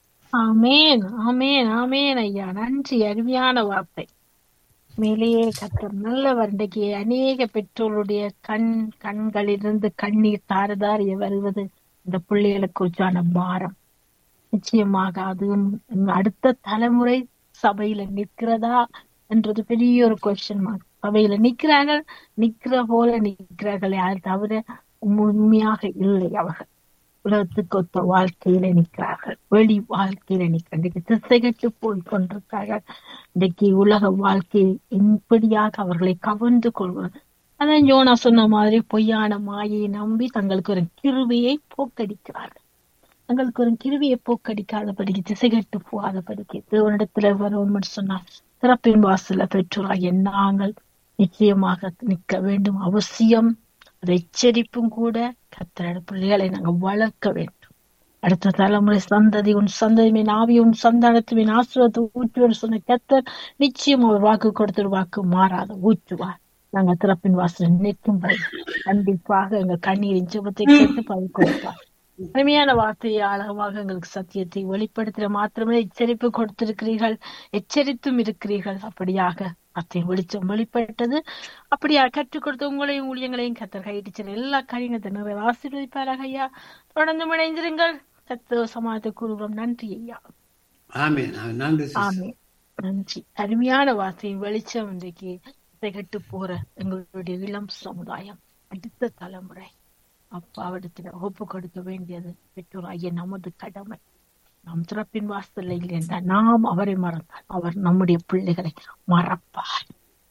ஆமென் ஆமென் ஆமென். ஐயா நன்றி, அருமையான வார்த்தை. மேலேயே கர்த்தர் நல்லவர். இன்றைக்கு அநேக பெற்றோருடைய கண்களிலிருந்து கண்ணீர் தாரதாரிய வருவது இந்த பிள்ளைகளுக்கு குறிச்சான பாரம். நிச்சயமாக அது அடுத்த தலைமுறை சபையில நிற்கிறதா என்றது பெரிய ஒரு கொஸ்டின் மார்க். சபையில நிக்கிற போல நிற்கிறார்கள், யார் தவிர உண்மையாக இல்லை. அவர்கள் உலகத்துக்கு ஒத்த வாழ்க்கையில நிற்கிறார்கள், வெளி வாழ்க்கையில நிற்கிறார்கள். திசை கட்டு போய் கொண்டிருக்கிறார்கள். இன்றைக்கு உலக வாழ்க்கையை இப்படியாக அவர்களை கவர்ந்து கொள்வார். அதான் யோனா சொன்ன மாதிரி பொய்யான மாயை நம்பி தங்களுக்கு ஒரு கிருபையை போக்கடிக்கிறார்கள். தங்களுக்கு ஒரு கிருவியை போக்கடிக்காதபடிக்கு, திசை கட்டு போகாதபடிக்கு தேவனிடத்துல வருவோம் சொன்னார். சிறப்பின் வாசல பெற்றோராகிய நாங்கள் நிச்சயமாக நிற்க வேண்டும். அவசியம். அதை எச்சரிப்பும் கூட. கர்த்தருடைய பிள்ளைகளை நாங்கள் வளர்க்க வேண்டும். அடுத்த தலைமுறை சந்ததி உன் சந்ததியின் ஆவி உன் சந்தானத்தின் ஆசீர்வாதத்தை ஊற்றுவார் சொன்ன கர்த்தர் நிச்சயம் அவர் வாக்கு கொடுத்த வாக்கு மாறாத ஊற்றுவார். நாங்கள் திறப்பின் வாசல் நிற்கும் கண்டிப்பாக எங்கள் கண்ணீரின் ஜெபத்தை கேட்டு பதில் கொடுப்பார். அருமையான வார்த்தையை அழகமாக எங்களுக்கு சத்தியத்தை வெளிப்படுத்துகிற மாத்திரமே எச்சரிப்பு கொடுத்திருக்கிறீர்கள், எச்சரித்தும் இருக்கிறீர்கள். அப்படியாக வார்த்தை வெளிச்சம் வெளிப்பட்டது. அப்படியாக கற்றுக் கொடுத்த உங்களையும் ஊழியங்களையும் கர்த்தர் கையிட்டு எல்லா காரியத்தை நிறைய ஆசீர்வதிப்பாராக. ஐயா தொடர்ந்து இணைந்திருங்கள். கர்த்தர் சமாதத்தை கூறுகிறோம். நன்றி ஐயா. ஆமென் ஆமென். நன்றி. அருமையான வார்த்தையின் வெளிச்சம் இன்றைக்கு திகட்டு போற எங்களுடைய இளம் சமுதாயம், அடுத்த தலைமுறை அப்பாவிடத்துல ஒப்பு கொடுக்க வேண்டியது பெற்றோராகிய நமது கடமை. நாம் திறப்பின் வாசல்ல இல்லை என்றால் நாம் அவரை மறந்தால் அவர் நம்முடைய பிள்ளைகளை மறப்பார்.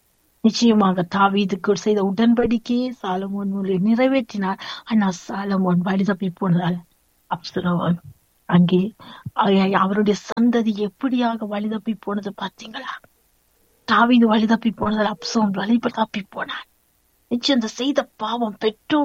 நிச்சயமாக தாவீதுக்கு செய்த உடன்படிக்கையை சாலமோன் மூலம் நிறைவேற்றினார். ஆனா சாலமோன் வழி தப்பி போனதால் அப்சலோம் அங்கே அவருடைய சந்ததி எப்படியாக வழி தப்பி போனது பாத்தீங்களா? தாவீது வழி தப்பி போனதால் அப்சலோம் வழி தப்பி போனார். நிச்சயம் அந்த செய்த பாவம்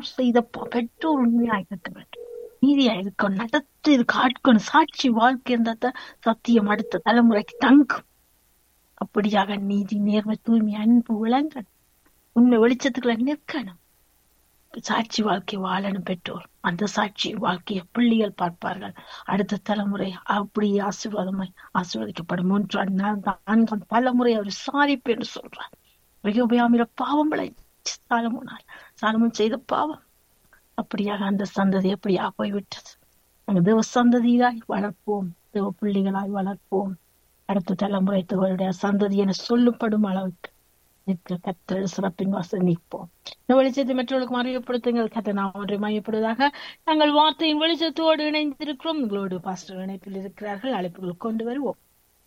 பெற்றோர் உண்மையா இருக்க வேண்டும், நீதியா இருக்கணும், நடத்து இது காட்கணும், சாட்சி வாழ்க்கை இருந்தா சத்தியம் அடுத்த தலைமுறைக்கு தங்கும். அப்படியாக நீதி, நேர்மை, தூய்மை, அன்பு விளங்கணும், உண்மை வெளிச்சத்துக்குள்ள நிற்கணும், சாட்சி வாழ்க்கை வாழணும் பெற்றோர். அந்த சாட்சி வாழ்க்கையை பிள்ளைகள் பார்ப்பார்கள், அடுத்த தலைமுறை அப்படி ஆசீர்வாதமாய் மூன்றாம் நான்காம் தலைமுறை அவர் சாரிப்பு என்று சொல்றார். மிக பாவம் விளைச்சு சாலமோன் செய்த பாவம் அப்படியாக அந்த சந்ததி எப்படியா போய்விட்டது. நாங்கள் தேவ சந்ததியாய் வளர்ப்போம், தேவ பிள்ளைகளாய் வளர்ப்போம். அடுத்த தலைமுறை தங்களுடைய சந்ததி என சொல்லப்படும் அளவுக்கு கர்த்தர் சிறப்பின் வாசல் நிற்போம். இந்த வெளிச்சத்தை மற்றவர்களுக்கு அறியப்படுத்துங்கள். கர்த்தர் நாம் ஒன்றை மையப்படுவதாக நாங்கள் வார்த்தையின் வெளிச்சத்தோடு இணைந்திருக்கிறோம். உங்களோடு பாஸ்டர் இணைப்பில் இருக்கிறார்கள், அழைப்புகள் கொண்டு வருவோம்.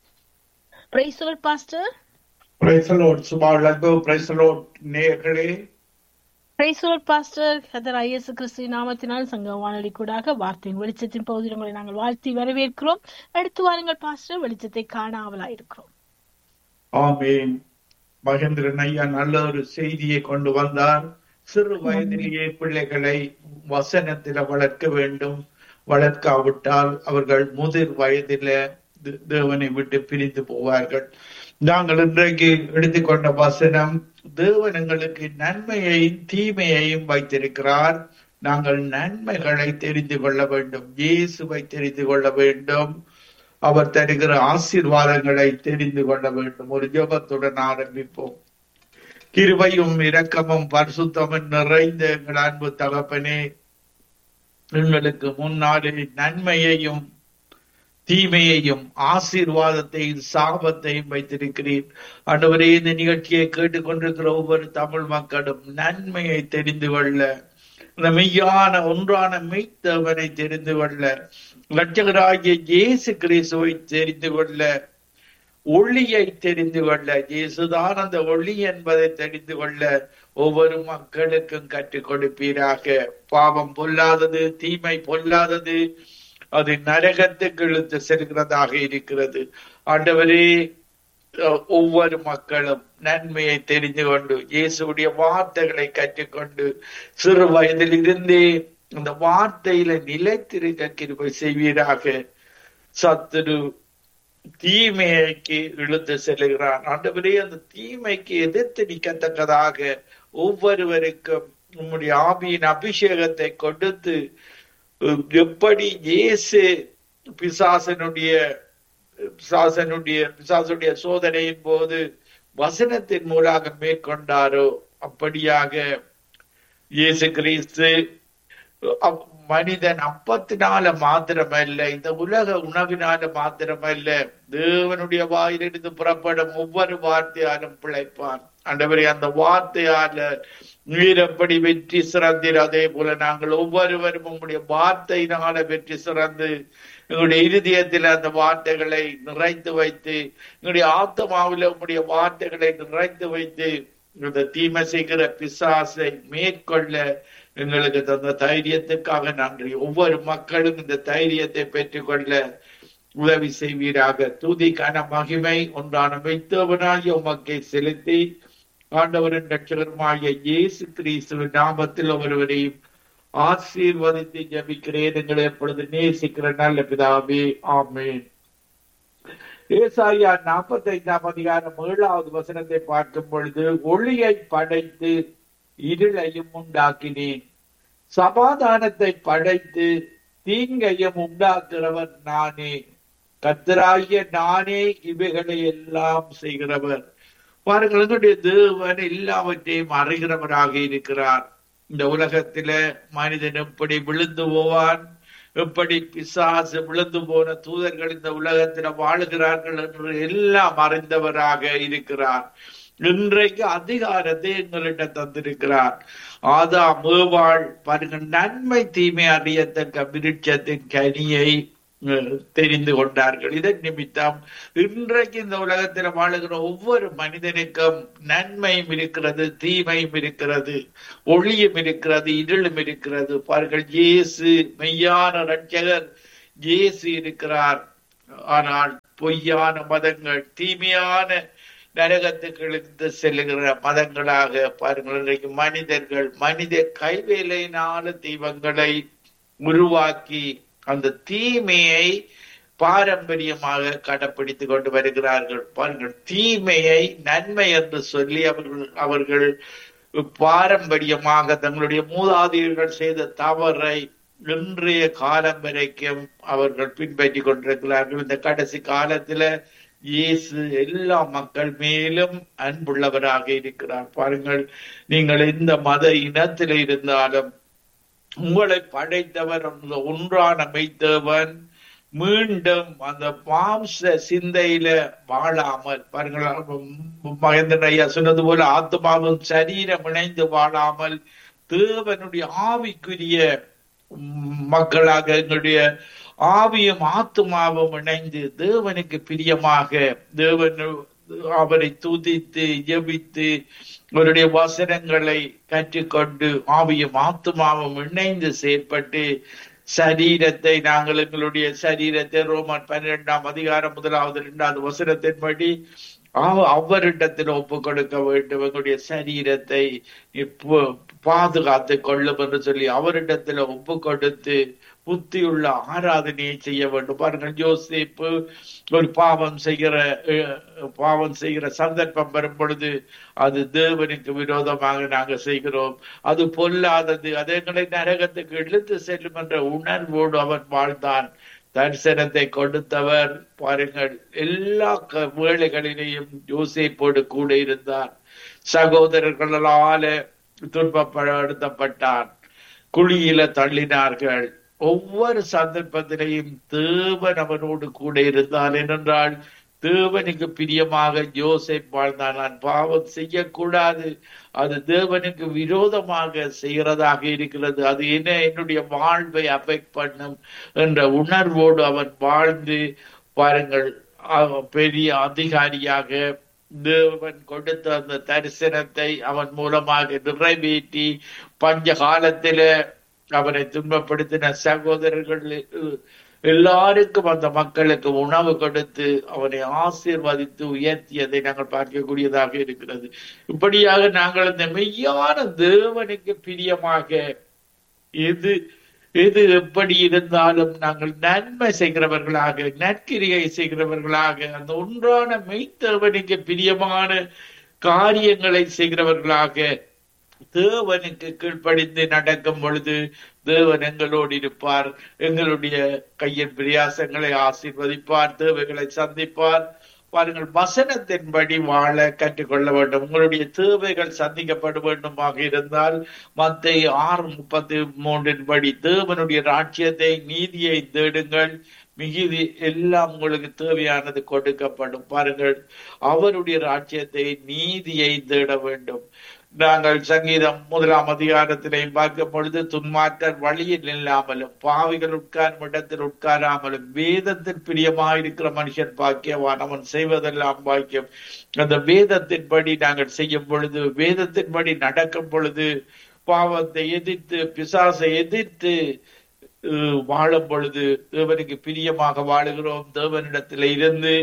Praise the Lord pastor. Praise the Lord சுபாலகோ. Praise the Lord நேயர்களே. Praise the Lord pastor. கர்த்தர் இயேசு கிறிஸ்து நாமத்தினால் சங்க வானொலி கூடாக வார்த்தையின் வெளிச்சத்தின் பகுதியில் உங்களை நாங்கள் வாழ்த்தி வரவேற்கிறோம். எடுத்து வாருங்கள் பாஸ்டர், வெளிச்சத்தை காண ஆவலாயிருக்கிறோம். ஆமென். மகேந்திரன் ஐயா நல்ல ஒரு செய்தியை கொண்டு வந்தார். சிறு வயதிலேயே பிள்ளைகளை வசனத்தில வளர்க்க வேண்டும், வளர்க்காவிட்டால் அவர்கள் முதிர் வயதில தேவனை விட்டு பிரிந்து போவார்கள். நாங்கள் இன்றைக்கு எடுத்துக்கொண்ட வசனம், தேவன் எங்களுக்கு நன்மையையும் தீமையையும் வைத்திருக்கிறார். நாங்கள் நன்மைகளை தெரிந்து கொள்ள வேண்டும், இயேசுவை தெரிந்து கொள்ள வேண்டும், அவர் தருகிற ஆசீர்வாதங்களை தெரிந்து கொள்ள வேண்டும். ஒரு ஜெபத்துடன் ஆரம்பிப்போம். கிருபையும் இரக்கமும் பரிசுத்தமும் நிறைந்த எங்கள் அன்பு தகப்பனே, எங்களுக்கு முன்னாலே நன்மையையும் தீமையையும் ஆசீர்வாதத்தையும் சாபத்தையும் வைத்திருக்கிறீர். ஆண்டவரே, இந்த நிகழ்ச்சியை கேட்டுக்கொண்டிருக்கிற ஒவ்வொரு தமிழ் மக்களும் நன்மையை தெரிந்து கொள்ள, இந்த மெய்யான ஒன்றான மெய்த்தவனை தெரிந்து கொள்ள, இரட்சகராகிய இயேசு கிறிஸ்துவை தெரிந்து கொள்ள, ஒளியை தெரிந்து கொள்ள, இயேசுதான் அந்த ஒளி என்பதை தெரிந்து கொள்ள ஒவ்வொரு மக்களுக்கும் கற்றுக் கொடுப்பீராக. பாவம் பொல்லாதது, தீமை பொல்லாதது, அது நரகத்துக்கு இழுத்து செல்கிறதாக இருக்கிறது. ஆண்டவரே, ஒவ்வொரு மக்களும் நன்மையை தெரிந்து கொண்டு இயேசுடைய வார்த்தைகளை கற்றுக்கொண்டு சிறு வயதில் இருந்தே அந்த வார்த்தையில நிலைத்திருக்க கிருபை செய்வீராக. சத்துரு தீமைக்கு இழுத்து செல்கிறான். ஆண்டவரே, அந்த தீமைக்கு எதிர்த்து நிற்கத்தக்கதாக ஒவ்வொருவருக்கும் உம்முடைய ஆவியின் அபிஷேகத்தை கொடுத்து, எப்படி இயேசு பிசாசனுடைய சோதனையின் போது வசனத்தின் மூலமாக மேற்கொண்டாரோ, அப்படியாக இயேசு கிறிஸ்து மனிதன் அப்பத்தினால மாத்திரமல்ல, இந்த உலக உணவினால மாத்திரமல்ல, தேவனுடைய வாயிலிருந்து புறப்படும் ஒவ்வொரு வார்த்தையாலும் பிழைப்பான். ஆண்டவரே, அந்த வார்த்தையால நீர் எப்படி வெற்றி சிறந்தீர், அதே போல நாங்கள் ஒவ்வொருவரும் உங்களுடைய வார்த்தையினால வெற்றி சிறந்து எங்களுடைய இருதயத்தில் அந்த வார்த்தைகளை நிறைத்து வைத்து, எங்களுடைய ஆத்மாவில உங்களுடைய வார்த்தைகளை நிறைத்து வைத்து, இந்த தீமை செய்கிற பிசாசை மேற்கொள்ள எங்களுக்கு தந்த தைரியத்துக்காக நன்றி. ஒவ்வொரு மக்களும் இந்த தைரியத்தை பெற்றுக்கொள்ள உதவி செய்வீராக. துதி கன மகிமை ஒன்றான மெய்த்தவனாகிய உமக்கை செலுத்தி, ஆண்டவரின் இரட்சகருமாகிய இயேசு கிறிஸ்துவின் நாமத்தில் ஒருவரையும் ஆசீர்வதித்து ஜெபிக்கிறேன். எங்களை எப்பொழுது நேசிக்கிற நல்ல பிதாவே, ஆமென். ஏசாயா 45 அதிகாரம் 7வது வசனத்தை பார்க்கும் பொழுது, ஒளியை படைத்து இருளையும் உண்டாக்கினேன், சமாதானத்தை படைத்து தீங்கையும் உண்டாக்குறவர் நானே, கர்த்தராகிய நானே இவைகளை எல்லாம் செய்கிறவர். பாருங்கள், எங்களுடைய தேவன் எல்லாவற்றையும் அறிகிறவராக இருக்கிறார். இந்த உலகத்தில மனிதன் எப்படி விழுந்து போவான், எப்படி பிசாசு விழுந்து போன தூதர்கள் இந்த உலகத்தில வாழுகிறார்கள் என்று எல்லாம் அறிந்தவராக இருக்கிறார். இன்றைக்கு அதிகாரத்தை எங்களிடம் தந்திருக்கிறார். ஆதாம் ஏவாள் பாருங்கள், நன்மை தீமை அறியத்தக்க விருட்சத்தின் கனியை தெரிந்து கொண்டார்கள். இதன் நிமித்தம் இன்றைக்கு இந்த உலகத்தில் வாழுகிற ஒவ்வொரு மனிதனுக்கும் நன்மையும் இருக்கிறது, தீமையும் இருக்கிறது, ஒளியும் இருக்கிறது, இருளும் இருக்கிறது. பாருங்கள், இயேசு மெய்யான இரட்சகர், இயேசு இருக்கிறார். ஆனால் பொய்யான மதங்கள், தீமையான நரகத்துக்கு இழுத்து செல்லுகிற மதங்களாக பாருங்கள் இன்றைக்கு மனிதர்கள் மனித கைவேலையினால தெய்வங்களை உருவாக்கி அந்த தீமையை பாரம்பரியமாக கடைப்பிடித்துக் கொண்டு வருகிறார்கள். பாருங்கள், தீமையை நன்மை என்று சொல்லி அவர்கள் பாரம்பரியமாக தங்களுடைய மூதாதையர்கள் செய்த தவறை இன்றைய காலம் வரைக்கும் அவர்கள் பின்பற்றி கொண்டிருக்கிறார்கள். இந்த கடைசி காலத்துல இயேசு எல்லா மக்கள் மேலும் அன்புள்ளவராக இருக்கிறார். பாருங்கள், நீங்கள் எந்த மத இனத்தில இருந்தாலும் உங்களை படைத்தவர் ஒன்றான மெய்த்தேவன் மீண்டும் அந்த மாம்ச சிந்தையில வாழாமல், பாருங்கள் மகேந்திரன் ஐயா சொன்னது போல ஆத்மாவும் சரீரம் இணைந்து வாழாமல் தேவனுடைய ஆவிக்குரிய மக்களாக எங்களுடைய ஆவியும் ஆத்மாவும் இணைந்து தேவனுக்கு பிரியமாக தேவன் அவரை துதித்து ஜெபித்து அவருடைய வசனங்களை கற்றுக்கொண்டு ஆவியும் ஆத்மாவும் இணைந்து செயற்பட்டு சரீரத்தை நாங்கள் எங்களுடைய சரீரத்தை ரோமன் 12ஆம் அதிகாரம் 1வது 2வது வசனத்தின்படி அவரிடத்தில் ஒப்பு கொடுக்க வேண்டும். எங்களுடைய சரீரத்தை பாதுகாத்து கொள்ளும் என்று சொல்லி அவரிடத்துல ஒப்பு கொடுத்து புத்தியுள்ள ஆராதனையை செய்ய வேண்டும். பாருங்கள், யோசேப்பு ஒரு பாவம் செய்கிற சந்தர்ப்பம் வரும் பொழுது அது தேவனுக்கு விரோதமாக நாங்கள் செய்கிறோம், அது பொல்லாதது, அது எங்களை நரகத்துக்கு இழுத்து செல்லும் என்ற உணர்வோடு அவன் வாழ்ந்தான். தரிசனத்தை கொடுத்தவர் பாருங்கள் எல்லா வேளைகளிலேயும் யோசேப்போடு கூட இருந்தார். சகோதரர்களால துன்பப்படுத்தப்பட்டான், குழியில தள்ளினார்கள். ஒவ்வொரு சந்தர்ப்பத்திலையும் தேவன் அவனோடு கூட இருந்தான். ஏனென்றால் தேவனுக்கு பிரியமாக யோசேப்பு வாழ்ந்தான். நான் பாவம் செய்யக்கூடாது, அது தேவனுக்கு விரோதமாக செய்கிறதாக இருக்கிறது, அது என்னுடைய வாழ்வை அஃபெக்ட் பண்ணும் என்ற உணர்வோடு அவன் வாழ்ந்து பாருங்கள் பெரிய அதிகாரியாக தேவன் கொடுத்த அந்த தரிசனத்தை அவன் மூலமாக நிறைவேற்றி பஞ்ச காலத்தில அவனை துன்பப்படுத்தின சகோதரர்கள் எல்லாருக்கும் அந்த மக்களுக்கு உணவு கொடுத்து அவனை ஆசீர்வதித்து உயர்த்தியதை நாங்கள் பார்க்கக்கூடியதாக இருக்கிறது. இப்படியாக நாங்கள் இந்த மெய்யான தேவனுக்கு பிரியமாக எது எப்படி இருந்தாலும் நாங்கள் நன்மை செய்கிறவர்களாக நற்கிரியை செய்கிறவர்களாக அந்த ஒன்றான மெய்த்தேவனுக்கு பிரியமான காரியங்களை செய்கிறவர்களாக தேவனுக்கு கீழ்ப்படிந்து நடக்கும் பொழுது தேவன் எங்களோடு இருப்பார், எங்களுடைய கையின் பிரயாசங்களை ஆசீர்வதிப்பார், தேவைகளை சந்திப்பார். பாருங்கள், வசனத்தின்படி வாழ கற்றுக்கொள்ள வேண்டும். உங்களுடைய தேவைகள் சந்திக்கப்பட வேண்டுமாக இருந்தால் மத்தேயு 6:33 தேவனுடைய ராஜ்யத்தை நீதியை தேடுங்கள், மிகுதி எல்லாம் உங்களுக்கு தேவையானது கொடுக்கப்படும். பாருங்கள், அவருடைய ராஜ்யத்தை நீதியை தேட வேண்டும். நாங்கள் சங்கீதம் 1ஆம் அதிகாரத்திலே பார்க்கும் பொழுது துன்மாற்றர் வழியில் இல்லாமலும் பாவிகள் உட்காரும் இடத்தில் உட்காராமலும் வேதத்தில் பிரியமாயிருக்கிற மனுஷன் பாக்கியவான், அவன் செய்வதெல்லாம் பாக்கியம். அந்த வேதத்தின்படி நாங்கள் செய்யும் பொழுது, வேதத்தின்படி நடக்கும் பொழுது, பாவத்தை எதிர்த்து பிசாசை எதிர்த்து வாழும் பொழுது தேவனுக்கு பிரியமாக வாழுகிறோம். தேவனிடத்தில் இருந்து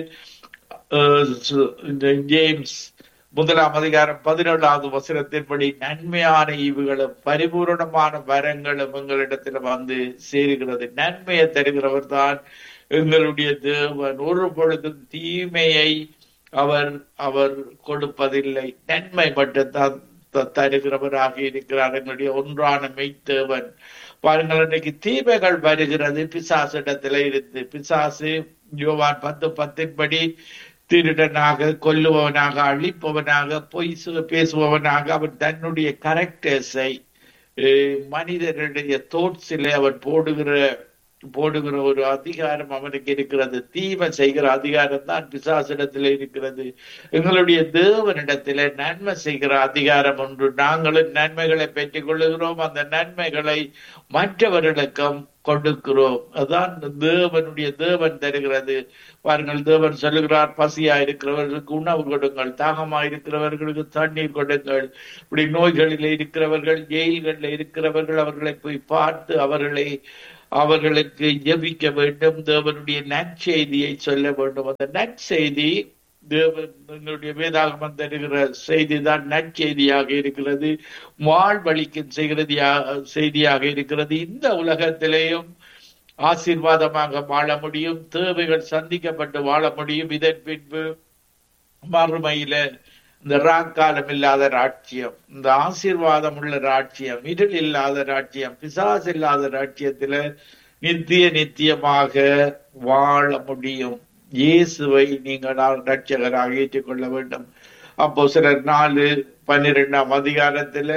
ஜேம்ஸ் 1ஆம் அதிகாரம் 17வது வசனத்தின்படி நன்மையான ஈவுகளும் பரிபூரணமான வரங்களும் எங்களிடத்துல வந்து சேருகிறது. நன்மையை தருகிறவர் தான் எங்களுடைய தேவன். ஒரு பொழுதும் தீமையை அவர் கொடுப்பதில்லை, நன்மை மட்டும்தான் தருகிறவராக இருக்கிறார் எங்களுடைய ஒன்றான மெய்த்தேவன். பாருங்கள், இன்னைக்கு தீமைகள் வருகிறது பிசாசிடத்துல இருந்து. பிசாசு யோவான் 10:10 திருடனாக, கொல்லுபவனாக, அழிப்பவனாக, பொய் பேசுபவனாக அவன் தன்னுடைய கரெக்டர்ஸை மனிதர்களுடைய தோட்ஸிலே அவன் போடுகிற போடுகிற ஒரு அதிகாரம் அவனுக்கு இருக்கிறது. தீமை செய்கிற அதிகாரம் தான் பிசாசிடத்துல இருக்கிறது. எங்களுடைய தேவனிடத்தில நன்மை செய்கிற அதிகாரம் ஒன்று. நாங்களும் நன்மைகளை பெற்றுக் கொள்ளுகிறோம், அந்த நன்மைகளை மற்றவர்களுக்கும் கொடுக்கிறோம். அதான் தேவன் தருகிறது. பாருங்கள், தேவன் சொல்லுகிறார், பசியா இருக்கிறவர்களுக்கு உணவு கொடுங்கள், தாகமா இருக்கிறவர்களுக்கு தண்ணீர் கொடுங்கள். இப்படி நோய்களில் இருக்கிறவர்கள், ஜெயில்களில் இருக்கிறவர்கள், அவர்களை போய் பார்த்து அவர்களுக்கு ஜெபிக்க வேண்டும். தேவனுடைய நற்செய்தியை சொல்ல வேண்டும். அந்த நற்செய்தி தேவனுடைய வேதாகமம் தருகிற செய்தி தான் நற்செய்தியாக இருக்கிறது, வாழ்வழிக்கும் செய்தியாக இருக்கிறது. இந்த உலகத்திலேயும் ஆசீர்வாதமாக வாழ முடியும், தேவைகள் சந்திக்கப்பட்டு வாழ முடியும். இதன் பின்பு மறுமையில இந்த ராக்காலம் இல்லாத ராட்சியம், இந்த ஆசீர்வாதம் உள்ள ராட்சியம், இருள் இல்லாத ராட்சியம், பிசாசு இல்லாத ராட்சியத்துல நித்தியமாக வாழ முடியும். இயேசுவை நீங்கள் ரட்சகராக ஏற்றுக்கொள்ள வேண்டும். அப்போஸ்தலர் 4:12 அதிகாரத்துல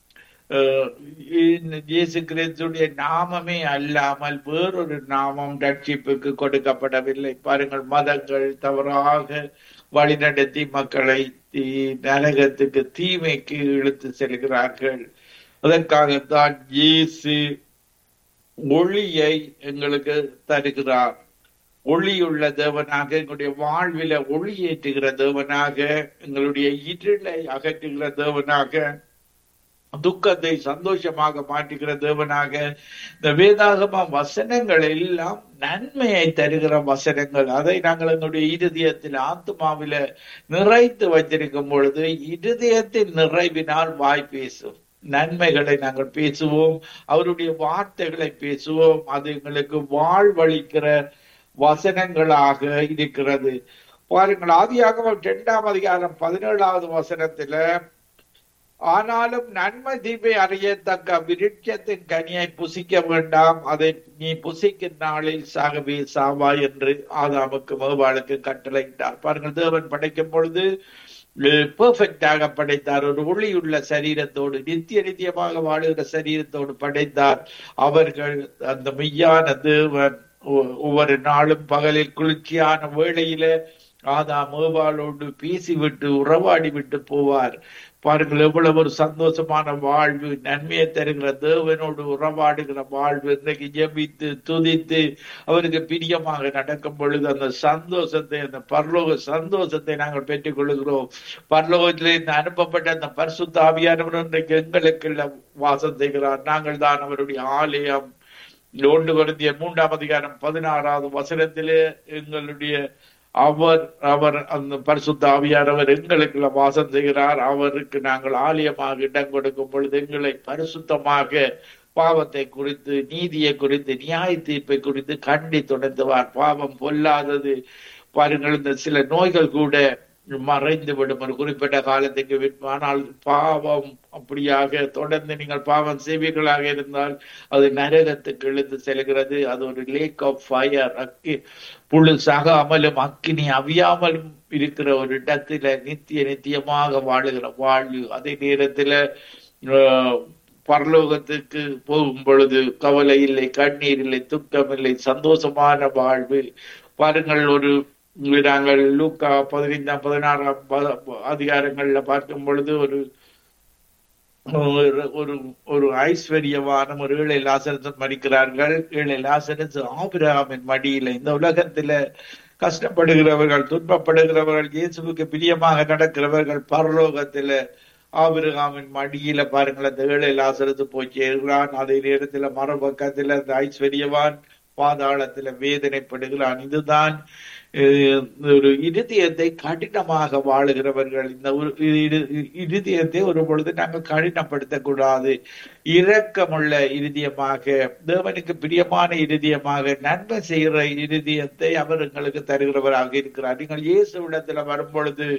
இயேசு கிறிஸ்துடைய நாமமே அல்லாமல் வேறொரு நாமம் ரட்சிப்புக்கு கொடுக்கப்படவில்லை. பாருங்கள், மதங்கள் தவறாக வழிநடத்தி மக்களை நரகத்துக்கு, தீமைக்கு இழுத்து செல்கிறார்கள். அதற்காகத்தான் இயேசு ஒளியை எங்களுக்கு தருகிறார். ஒளியுள்ள தேவனாக, எங்களுடைய வாழ்வில ஒளி ஏற்றுகிற தேவனாக, எங்களுடைய இருளை அகற்றுகிற தேவனாக, துக்கத்தை சந்தோஷமாக மாற்றுகிற தேவனாக. இந்த வேதாகம வசனங்கள் எல்லாம் நன்மையை தருகிற வசனங்கள். அதை நாங்கள் எங்களுடைய இருதயத்தில், ஆத்மாவில நிறைத்து வைத்திருக்கும் பொழுது இருதயத்தின் நிறைவினால் வாய் பேசும். நன்மைகளை நாங்கள் பேசுவோம், அவருடைய வார்த்தைகளை பேசுவோம். அது எங்களுக்கு வாழ்வழிக்கிற வசனங்களாக இருக்கிறது. பாருங்கள், ஆதியாகமம் 2 அதிகாரம் 17 வசனத்துல, ஆனாலும் நன்மை தீமை அறியத்தக்க விருட்சத்தின் கனியை புசிக்க வேண்டாம், அதை நீ புசிக்கும் நாளில் சாகவே சாவாய் என்று ஆதாமுக்கு ஏவாளுக்கு கட்டளையிட்டார். பாருங்கள், தேவன் படைக்கும் பொழுது பெர்ஃபெக்டாக படைத்தார். ஒரு ஒளியுள்ள சரீரத்தோடு, நித்தியமாக வாழுகிற சரீரத்தோடு படைத்தார். அவர்கள் அந்த மெய்யான தேவன் ஒவ்வொரு நாளும் பகலில் குளிர்ச்சியான வேளையில ஆதாம் ஏவாளோடு பேசிவிட்டு உறவாடி விட்டு போவார். பாருங்கள், எவ்வளவு ஒரு சந்தோஷமான வாழ்வு, நன்மையை தருகிற தேவனோடு உறவாடுகிற வாழ்வு. இன்றைக்கு ஜெபித்து துதித்து அவருக்கு பிரியமாக நடக்கும் பொழுது அந்த சந்தோஷத்தை, அந்த பரலோக சந்தோஷத்தை நாங்கள் பெற்றுக் கொள்கிறோம். பரலோகத்திலிருந்து அனுப்பப்பட்ட அந்த பரிசுத்த ஆவியானவர் இன்றைக்கு எங்களுக்கு வாசம் செய்கிறார். நாங்கள் தான் அவருடைய ஆலயம். 1 கொரிந்தியர் 3 அதிகாரம் 16 வசனத்திலே எங்களுடைய அவர் அந்த பரிசுத்த ஆவியானவர் எங்களுக்கு வாசம் செய்கிறார். அவருக்கு நாங்கள் ஆலயமாக இடம் கொடுக்கும் பொழுது எங்களை பரிசுத்தமாக பாவத்தை குறித்து, நீதியை குறித்து, நியாய தீர்ப்பை குறித்து கண்டி தொடர்ந்துவார். பாவம் பொல்லாதது. பாருங்கள், இந்த சில நோய்கள் கூட மறைந்து விடும் ஒரு குறிப்பிட்ட காலத்துக்கு. ஆனால் பாவம் அப்படியாக தொடர்ந்து நீங்கள் பாவம் செய்வீர்களாக இருந்தால் அது நரகத்துக்கு இழுத்து செல்கிறது. அது ஒரு லேக் ஆஃப் ஃபயர், புழு சாகாமலும் அக்கினி அவியாமலும் இருக்கிற ஒரு இடத்துல நித்தியமாக வாழுகிற வாழ்வு. அதே நேரத்துல பரலோகத்துக்கு போகும் பொழுது கவலை இல்லை, கண்ணீர் இல்லை, துக்கம் இல்லை, சந்தோஷமான வாழ்வு. பாருங்கள், நாங்கள் லூக்கா 15-16 அதிகாரங்கள்ல பார்க்கும் பொழுது ஒரு ஐஸ்வர்யவானம், ஒரு ஏழை லாசரஸ் மறிக்கிறார்கள். ஏழை லாசரஸ் ஆபிரகாமின் மடியில. இந்த உலகத்துல கஷ்டப்படுகிறவர்கள், துன்பப்படுகிறவர்கள், இயேசுவுக்கு பிரியமாக நடக்கிறவர்கள் பரலோகத்துல ஆபிரகாமின் மடியில பாருங்கள் அந்த ஏழை லாசரஸ் போய் சேர்கிறான். அதே நேரத்துல மறுபக்கத்துல அந்த ஐஸ்வர்யவான் பாதாளத்துல வேதனைப்படுகிறான். இதுதான் ஒரு இருதயத்தை கடினமாக வாழுகிறவர்கள். இந்த இருதயத்தை ஒரு பொழுது நாங்கள் கடினப்படுத்த கூடாது. இரக்கமுள்ள இருதயமாக, தேவனுக்கு பிரியமான இருதயமாக, நன்மை செய்கிற இருதயத்தை அவர் எங்களுக்கு தருகிறவராக இருக்கிறார். நீங்கள் இயேசுவிடத்துல வரும் பொழுது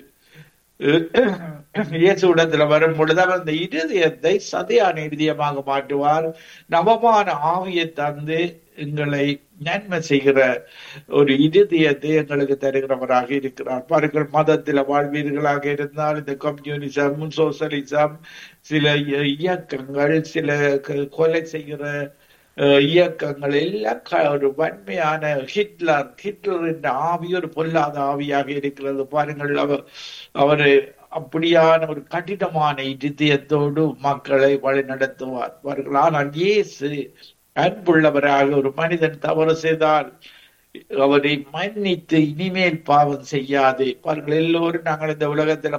அவர் அந்த இருதயத்தை சதையான இருதயமாக மாற்றுவார். நவமான ஆவியை தந்து எங்களை நன்மை செய்கிற ஒரு இருதயத்தை எங்களுக்கு தருகிறவராக இருக்கிறார். பாருங்கள், மதத்தில வாழ்வீர்களாக இருந்தால் இந்த கம்யூனிசம், சோசியலிசம், சில இயக்கங்கள், சில கொலை செய்கிற இயக்கங்கள் எல்லாம் ஒரு வன்மையான ஹிட்லரின் ஆவி ஒரு பொல்லாத ஆவியாக இருக்கிறது பாருங்கள். அவரு அப்படியான ஒரு கடினமான இதயத்தோடு மக்களை வழி நடத்துவார் பாருங்கள். ஆனால் இயேசு அன்புள்ளவராக ஒரு மனிதன் தவறு செய்தால் அவரை மன்னித்து இனிமேல் பாவம் செய்யாதே பாருங்கள். எல்லோரும் நாங்கள் இந்த உலகத்துல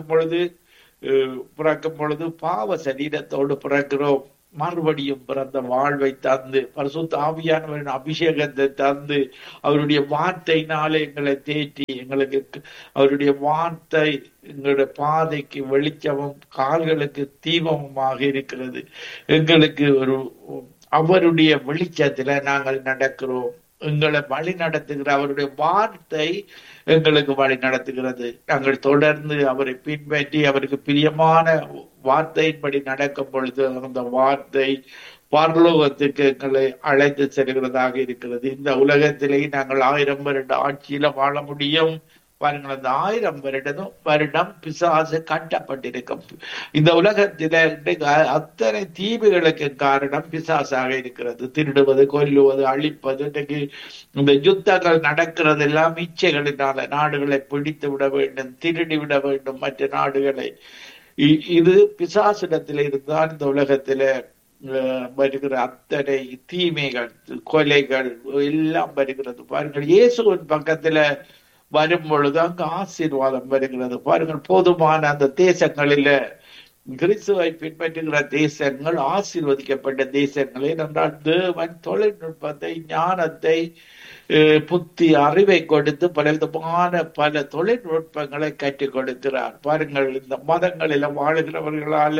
பிறக்கும் பொழுது பாவ சரீரத்தோடு பிறக்கிறோம். மறுபடியும் பிறந்த வாழ்வை தந்து பரிசுத்த ஆவியானவரின் அபிஷேகத்தை தந்து அவருடைய வார்த்தையினாலே எங்களை தேற்றி எங்களுக்கு அவருடைய வார்த்தை எங்களுடைய பாதைக்கு வெளிச்சமும் கால்களுக்கு தீபமுமாக இருக்கிறது. எங்களுக்கு அவருடைய வெளிச்சத்துல நாங்கள் நடக்கிறோம். எங்களை வழி நடத்துகிற அவருடைய வார்த்தை எங்களுக்கு வழி நடத்துகிறது. நாங்கள் தொடர்ந்து அவரை பின்பற்றி அவருக்கு பிரியமான வார்த்தையின்படி நடக்கும் பொழுது அந்த வார்த்தை பரலோகத்துக்கு எங்களை அழைத்து செல்கிறதாக இருக்கிறது. இந்த உலகத்திலே நாங்கள் 1000 வருட ஆட்சியில வாழ முடியும் பாருங்கள். அந்த 1000 வருடம் பிசாசு கட்டப்பட்டிருக்கும். இந்த உலகத்தில அத்தனை தீவுகளுக்கு காரணம் பிசாசாக இருக்கிறது. திருடுவது, கொல்லுவது, அழிப்பது. இன்றைக்கு இந்த யுத்தங்கள் நடக்கிறது எல்லாம் இச்சைகளினால. நாடுகளை பிடித்து விட வேண்டும், திருடி விட வேண்டும் மற்ற நாடுகளை. இது பிசாசிடத்தில இருந்தால் இந்த உலகத்தில வருகிற அத்தனை தீமைகள், கொலைகள் எல்லாம் வருகிறது பாருங்கள். இயேசுவின் பக்கத்துல வரும் பொழுது அங்கு ஆசீர்வாதம் வருகிறது பாருங்கள். போதுமான அந்த தேசங்களில கிறிஸ்துவை பின்பற்றுகிற தேசங்கள் ஆசீர்வதிக்கப்பட்ட தேசங்களே. என்றால் தேவன் தொழில்நுட்பத்தை, ஞானத்தை, புத்தி, அறிவை கொடுத்து பல தொழில்நுட்பங்களை கற்றுக் கொடுக்கிறார் பாருங்கள். இந்த மதங்களில வாழுகிறவர்களால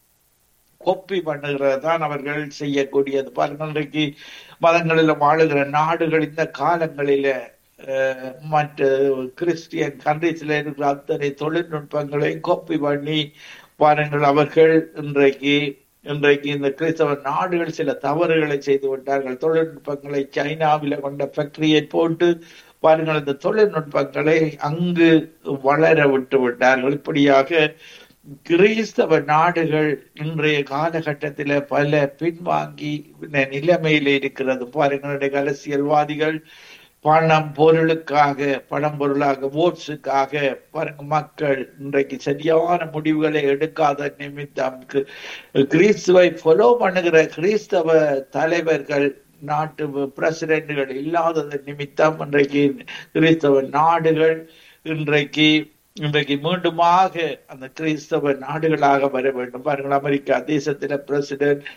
கொப்பி பண்ணுகிறதான் அவர்கள் செய்யக்கூடியது பாருங்கள். இன்றைக்கு மதங்களில வாழுகிற நாடுகள் இந்த காலங்களில மற்ற கிறிஸ்டியன் கண்ட்ரீஸ்ல இருக்கிற அத்தனை தொழில்நுட்பங்களை காப்பி பண்ணி பாருங்கள். அவர்கள் இன்றைக்கு இந்த கிறிஸ்தவ நாடுகள் சில தவறுகளை செய்து விட்டார்கள். தொழில்நுட்பங்களை சைனாவில கொண்ட ஃபேக்டரியை போட்டு பாருங்கள் இந்த தொழில்நுட்பங்களை அங்கு வளர விட்டு விட்டார்கள். இப்படியாக கிறிஸ்தவ நாடுகள் இன்றைய காலகட்டத்தில பல பின்வாங்கி நிலைமையில இருக்கிறது பாருங்கள். அரசியல்வாதிகள் பணம் பொருளாக ஓட்ஸுக்காக பாருங்க மக்கள் இன்றைக்கு சரியான முடிவுகளை எடுக்காத நிமித்தம் கிறிஸ்துவை ஃபாலோ பண்ணுகிற கிறிஸ்தவ தலைவர்கள், நாட்டு பிரசிடென்ட்கள் இல்லாதது நிமித்தம் இன்றைக்கு கிறிஸ்தவ நாடுகள் இன்றைக்கு மீண்டுமாக அந்த கிறிஸ்தவ நாடுகளாக வர வேண்டும் பாருங்கள். அமெரிக்கா தேசத்தில பிரசிடென்ட்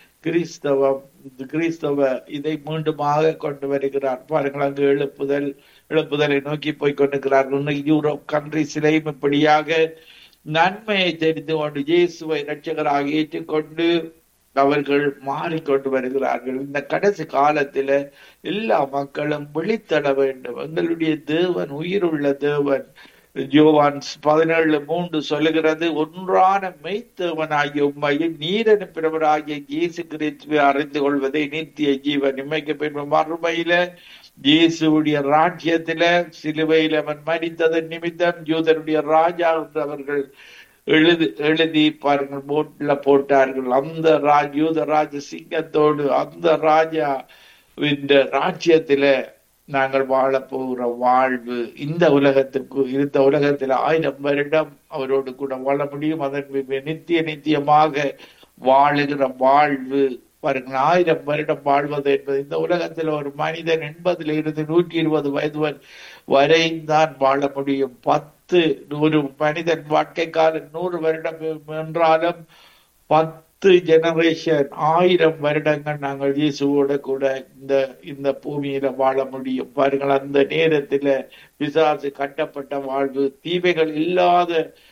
கிறிஸ்தவ இதை மீண்டுமாக கொண்டு வருகிறார் பாருங்கள். அங்கு எழுப்புதலை நோக்கி போய் கொண்டிருக்கிறார்கள். யூரோப் கண்ட்ரிஸிலேயும் இப்படியாக நன்மையை தெரிந்து கொண்டு இயேசுவை இரட்சகராக ஏற்றுக்கொண்டு அவர்கள் மாறிக்கொண்டு வருகிறார்கள். இந்த கடைசி காலத்தில எல்லா மக்களும் விழித்தட வேண்டும். எங்களுடைய தேவன் உயிருள்ள தேவன். யோவான் 17:3 சொல்லுகிறது, ஒன்றான மெய்த்தேவனாகிய உம்மையும் நீர் அனுப்பினவராகிய இயேசு கிறிஸ்துவை அறிந்து கொள்வதை நித்திய ஜீவன். இம்மைக்கு பின்பு மறுமையில இயேசுடைய ராஜ்யத்தில சிலுவையில் அவன் மரித்ததன் நிமித்தம் யூதருடைய ராஜா என்று அவர்கள் எழுதி பாருங்கள் போட்ல போட்டார்கள். அந்த யூத ராஜ சிங்கத்தோடு அந்த ராஜா இந்த ராஜ்யத்தில நாங்கள் வாழ போகிற வாழ்வு இந்த உலகத்தில் 1000 வருடம் அவரோடு கூட வாழ முடியும். அதன் நித்தியமாக வாழுகிற வாழ்வு பாருங்கள். 1000 வருடம் வாழ்வது என்பது இந்த உலகத்தில் ஒரு மனிதன் 80 to 120 வயது வரைதான் வாழ முடியும். 100 மனிதன் வாழ்க்கை காலம் 100 வருடம் என்றாலும் 10 ஜெனரேஷன் 1000 வருடங்கள் நாங்கள் இயேசுவோட கூட இந்த பூமியில வாழ முடியும் பாருங்கள். அந்த நேரத்துல பிசாசு கட்டப்பட்ட வாழ்வு, தீமைகள் இல்லாத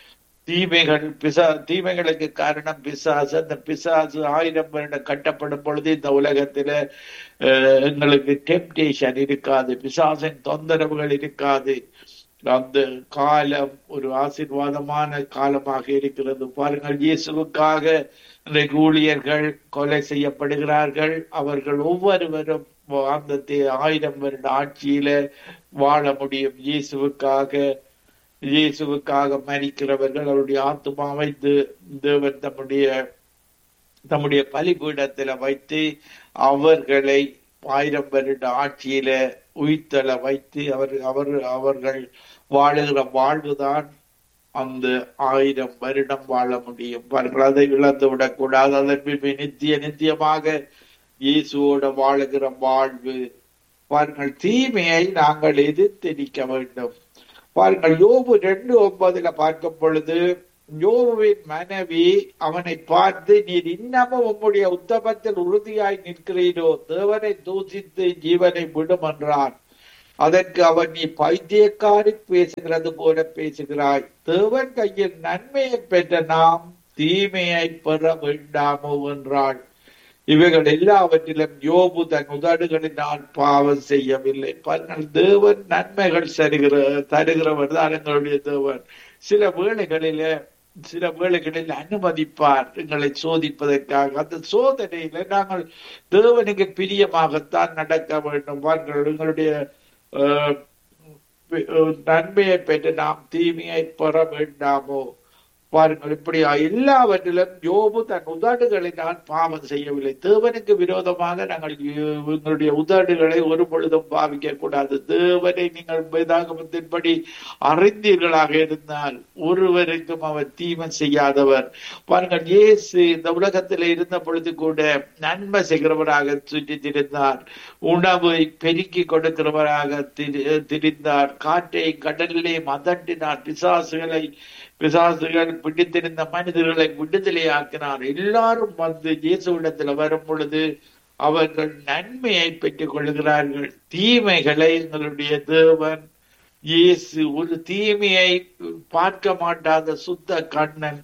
தீமைகளுக்கு காரணம் பிசாசு. அந்த பிசாசு 1000 வருடம் கட்டப்படும் பொழுது இந்த உலகத்துல எங்களுக்கு டெம்டேஷன் இருக்காது, பிசாசின் தொந்தரவுகள் இருக்காது. அந்த காலம் ஒரு ஆசீர்வாதமான காலமாக இருக்கிறது பாருங்கள். இயேசுவுக்காக இன்றைக்கு ஊழியர்கள் கொலை செய்யப்படுகிறார்கள். அவர்கள் ஒவ்வொருவரும் அந்த 1000 வருட ஆட்சியில வாழ முடியும். இயேசுவுக்காக மரிக்கிறவர்கள் அவருடைய ஆத்மாவை தேவன் தம்முடைய தம்முடைய பலிபீடத்துல வைத்து அவர்களை 1000 வருட ஆட்சியில உயிர்த்தல வைத்து அவர்கள் வாழுகிற வாழ்வுதான் அந்த 1000 வருடம் வாழ முடியும். பாருங்கள், அதை இழந்து விடக்கூடாது. அதன் நித்தியமாக இயேசுவோட வாழுகிற வாழ்வு. பாருங்கள், தீமையை நாங்கள் எதிர்த்திருக்க வேண்டும். பாருங்கள், யோபு 2:9 பார்க்கும் பொழுது யோபுவின் மனைவி அவனை பார்த்து, நீர் இன்னமும் உம்முடைய உத்தமத்தில் உறுதியாய் நிற்கிறீரோ, தேவனை தூசித்து ஜீவனை விடும் என்றான். அதற்கு அவன், நீ பைத்தியக்காரி பேசுகிறது போல பேசுகிறாய். தேவன் கையில் நன்மையை பெற்ற நாம் தீமையை பெற வேண்டாமோ என்றாள். இவைகள் எல்லாவற்றிலும் யோபு தன் உதடுகளினால் பாவம் செய்யவில்லை. பாருங்கள், தேவன் நன்மைகள் தருகிறவர் தான் எங்களுடைய தேவன். சில வேளைகளில் அனுமதிப்பார் எங்களை சோதிப்பதற்காக. அந்த சோதனையில நாங்கள் தேவனுக்கு பிரியமாகத்தான் நடக்க வேண்டும். பாருங்கள், எங்களுடைய நன்மையை பெற்று நாம் தீமையை பெற வேண்டாமோ. பாருங்கள், இப்படியா எல்லாவற்றிலும் யோபு தன் உதடுகளினால் பாவம் செய்யவில்லை. தேவனுக்கு விரோதமாக நாங்கள் எங்களுடைய உதடுகளை ஒரு பொழுதும் பாவிக்க கூடாது. தேவனை நீங்கள் வேதாகமத்தின்படி அறிந்தீர்களாக இருந்தால் ஒருவருக்கும் அவர் தீமை செய்யாதவர். பாருங்கள், இயேசு இந்த உலகத்தில் இருந்த பொழுது கூட நன்மை செய்கிறவராக சுற்றி திரிந்தார். உணவை பெருக்கி கொடுக்கிறவராக திரிந்தார். காற்றை கடலிலே மதட்டினார். பிசாசுகள் பிடித்திருந்த மனிதர்களை விடுதலை ஆக்கினார். எல்லாரும் வந்து இயேசுவிடத்துல வரும் பொழுது அவர்கள் நன்மையை பெற்றுக் கொள்கிறார்கள். தீமைகளை எங்களுடைய தேவன் இயேசு ஒரு தீமையை பார்க்க மாட்டாத சுத்த கண்ணன்.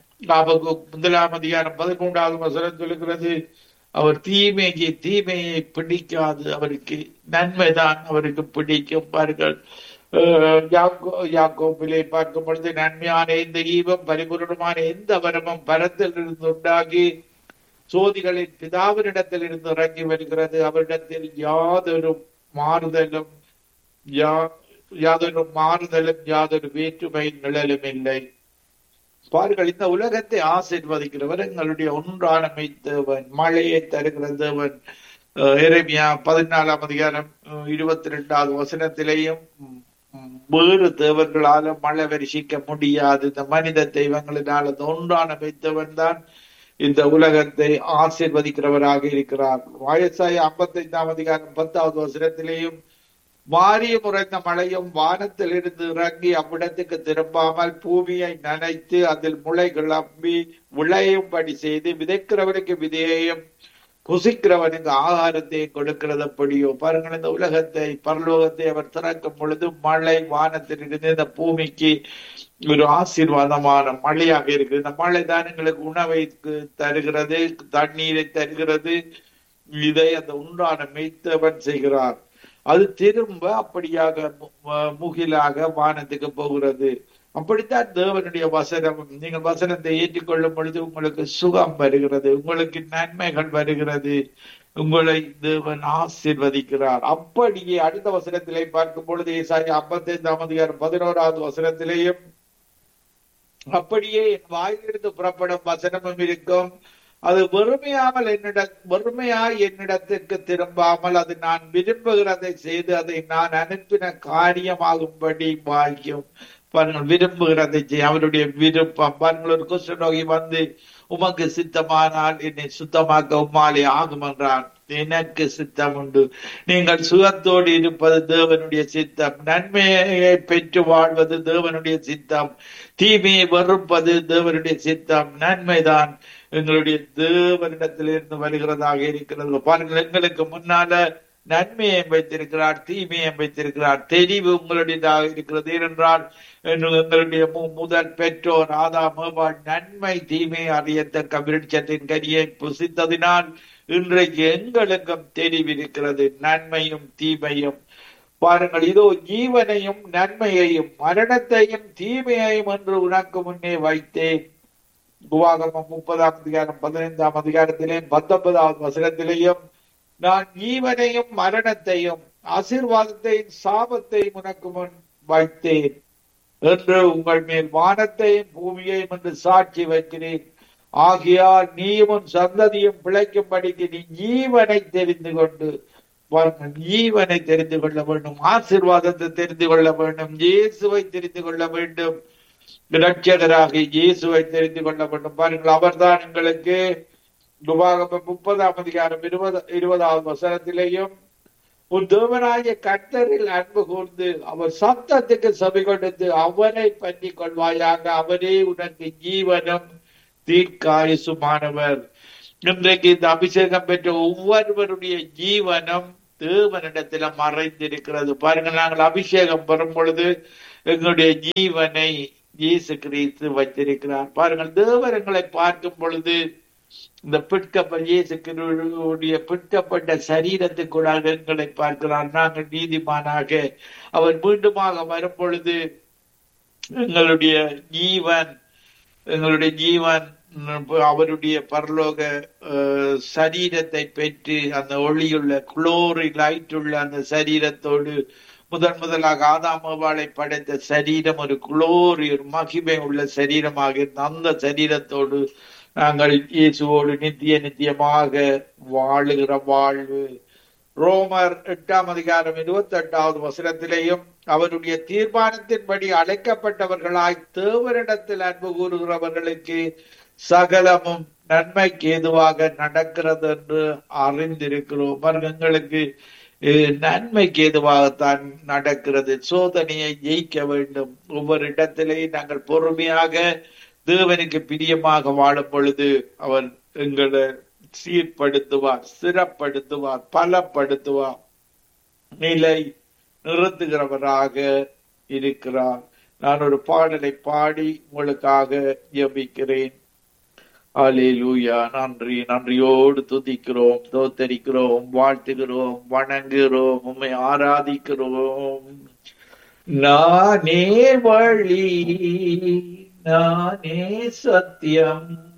1 சொல்லுகிறது, அவர் தீமையை பிடிக்காது, அவருக்கு நன்மைதான் அவருக்கு பிடிக்கும். பாருங்கள், யாக்கோபிலே பார்க்கும் பொழுது, நன்மையான எந்த ஈவம் பரிபூர்ணமான எந்த வரமும் பரத்தில் இருந்து உண்டாகி சோதிகளின் பிதாவினிடத்தில் இருந்து இறங்கி வருகிறது. அவரிடத்தில் யாதொரு மாறுதலும் யாதொரு வேற்றுமை நிழலும் இல்லை. பாருங்கள், இந்த உலகத்தை ஆசீர்வதிக்கிறவர் எங்களுடைய ஒன்றான மெய்த்தேவன், மழையை தருகிற தேவன். எரேமியா 14:22 வேறு தேவர்களால மழை வருஷிக்க முடியாது. இந்த மனித தெய்வங்களினால் அந்த ஒன்றான மெய்த்தவன் தான் இந்த உலகத்தை ஆசீர்வதிக்கிறவராக இருக்கிறார். வாயசாய 55:10 மாறியும் உறைந்த மழையும் வானத்தில் இருந்து இறங்கி அவ்விடத்துக்கு திரும்பாமல் பூமியை நனைத்து அதில் முளை கிளம்பி விளையும்படி செய்து விதைக்கிறவனுக்கு விதையையும் புசிக்கிறவனுக்கு ஆகாரத்தை கொடுக்கிறது எப்படியோ. பாருங்கள், இந்த உலகத்தை பரலோகத்தை அவர் திறக்கும் பொழுது மழை வானத்தில் இருந்து இந்த பூமிக்கு ஒரு ஆசீர்வாதமான மழையாக இருக்குது. இந்த மழை தான் எங்களுக்கு உணவை தருகிறது, தண்ணீரை தருகிறது. இதை அந்த உண்டான மெய்த்தவன் செய்கிறார். அது திரும்ப அப்படியாக முகிலாக வானத்துக்கு போகிறது. அப்படித்தான் தேவனுடைய வசனம். நீங்கள் வசனத்தை ஏற்றுக்கொள்ளும் பொழுது உங்களுக்கு சுகம் வருகிறது, உங்களுக்கு நன்மைகள் வருகிறது, உங்களை தேவன் ஆசீர்வதிக்கிறார். அப்படியே அடுத்த வசனத்திலே பார்க்கும் பொழுது ஏசாயா 55:11 அப்படியே என் வாயிலிருந்து புறப்படும் வசனமும் இருக்கும், அது வெறுமையாய் என்னிடத்திற்கு திரும்பாமல் அது நான் விரும்புகிறதை செய்து அதை நான் அனுப்பின காரியமாகும்படி வாய்க்கும். பாருங்கள், விரும்புகிறதை செய்ய அவருடைய விருப்பம். பாருங்கள், ஒரு குஷ்டரோகி வந்து உமக்கு சித்தமானால் என்னை சுத்தமாக்க உம்மாலே ஆகும் என்றான். எனக்கு சித்தம் உண்டு. நீங்கள் சுகத்தோடு இருப்பது தேவனுடைய சித்தம். நன்மையை பெற்று வாழ்வது தேவனுடைய சித்தம். தீமையை வெறுப்பது தேவனுடைய சித்தம். நன்மைதான் எங்களுடைய தேவனிடத்திலிருந்து வருகிறதாக இருக்கிறது. பாருங்கள், எங்களுக்கு முன்னால நன்மையை வைத்திருக்கிறார், தீமையை வைத்திருக்கிறார். தெரிவு உங்களுடையதாக இருக்கிறது. ஏனென்றால் எங்களுடைய முதல் பெற்றோர் ஆதாம் ஏவாள் நன்மை தீமை அறியத்தக்க விருட்சத்தின் கனியை புசித்ததினால் இன்றைக்கு எங்களுக்கும் தெரிவிருக்கிறது, நன்மையும் தீமையும். பாருங்கள், இதோ ஜீவனையும் நன்மையையும் மரணத்தையும் தீமையையும் என்று உனக்கு முன்னே வைத்தேன். உபாகமம் 30:15 19 நான் ஜீவனையும் மரணத்தையும் ஆசீர்வாதத்தையும் சாபத்தையும் உனக்கு முன் வைத்தேன் என்று உங்கள் மேல் வானத்தையும் பூமியையும் என்று சாட்சி வைக்கிறேன். ஆகையால் நீயும் உன் சந்ததியும் பிழைக்கும்படிக்கு நீ ஜீவனை தெரிந்து கொண்டு ஜீவனை தெரிந்து கொள்ள வேண்டும், ஆசீர்வாதத்தை தெரிந்து கொள்ள வேண்டும், இயேசுவை தெரிந்து கொள்ள வேண்டும், இரட்சகராக இயேசுவை தெரிந்து கொள்ள வேண்டும். பாருங்கள், அவர்தான் எங்களுக்கு உபாகமம் 30 வசனத்திலேயும் உன் தேவனாகிய கர்த்தரில் அன்பு கூர்ந்து அவர் சத்தத்துக்கு செவி கொடுத்து அவனை பற்றி கொள்வாயாக, அவரே உனக்கு ஜீவனும் தீர்க்காயுசுமானவர். இன்றைக்கு இந்த அபிஷேகம் பெற்ற ஒவ்வொருவருடைய ஜீவனம் தேவனிடத்துல மறைந்திருக்கிறது. பாருங்கள், நாங்கள் அபிஷேகம் பெறும் பொழுது எங்களுடைய ஜீவனை இயேசு கிறிஸ்து வைத்திருக்கிறார். பாருங்கள், தேவரங்களை பார்க்கும் பொழுது இந்த இயேசு கிறிஸ்துவுடைய பிற்கப்பட்ட சரீரத்துக்குள்ளாக எங்களை பார்க்கிறார். நாங்கள் நீதிமானாக அவர் மீண்டுமாக வரும் பொழுது எங்களுடைய ஜீவன் அவருடைய பரலோக சரீரத்தை பெற்று அந்த ஒளியுள்ள குளோரி லைட் உள்ள அந்த சரீரத்தோடு முதலாக ஆதாமவாளை படைத்த சரீரம் ஒரு குளோரி, ஒரு மகிமை உள்ள சரீரமாக இருந்த அந்த சரீரத்தோடு நாங்கள் இயேசுவோடு நித்தியமாக வாழுகிற வாழ்வு. ரோமர் 8 வசனத்திலேயும் அவருடைய தீர்மானத்தின்படி அழைக்கப்பட்டவர்களாய் தேவனிடத்தில் அன்பு கூறுகிறவர்களுக்கு சகலமும் நன்மைக்கு ஏதுவாக நடக்கிறது என்று அறிந்திருக்கிறோம். எங்களுக்கு நன்மைக்கு ஏதுவாகத்தான் நடக்கிறது. சோதனையை ஜெயிக்க வேண்டும். ஒவ்வொரு இடத்திலேயும் நாங்கள் பொறுமையாக தேவனுக்கு பிரியமாக வாழும் பொழுது அவர் எங்களை சீர்படுத்துவார், ஸ்திரப்படுத்துவார், பலப்படுத்துவார், நிலை நிறுத்துகிறவராக இருக்கிறார். நான் ஒரு பாடலை பாடி உங்களுக்காக ஜெபிக்கிறேன். அல்லேலூயா. நன்றியோடு துதிக்கிறோம், தோத்தரிக்கிறோம், வாழ்த்துகிறோம், வணங்குகிறோம், உம்மை ஆராதிக்கிறோம். நானே வழி, நானே சத்தியம்,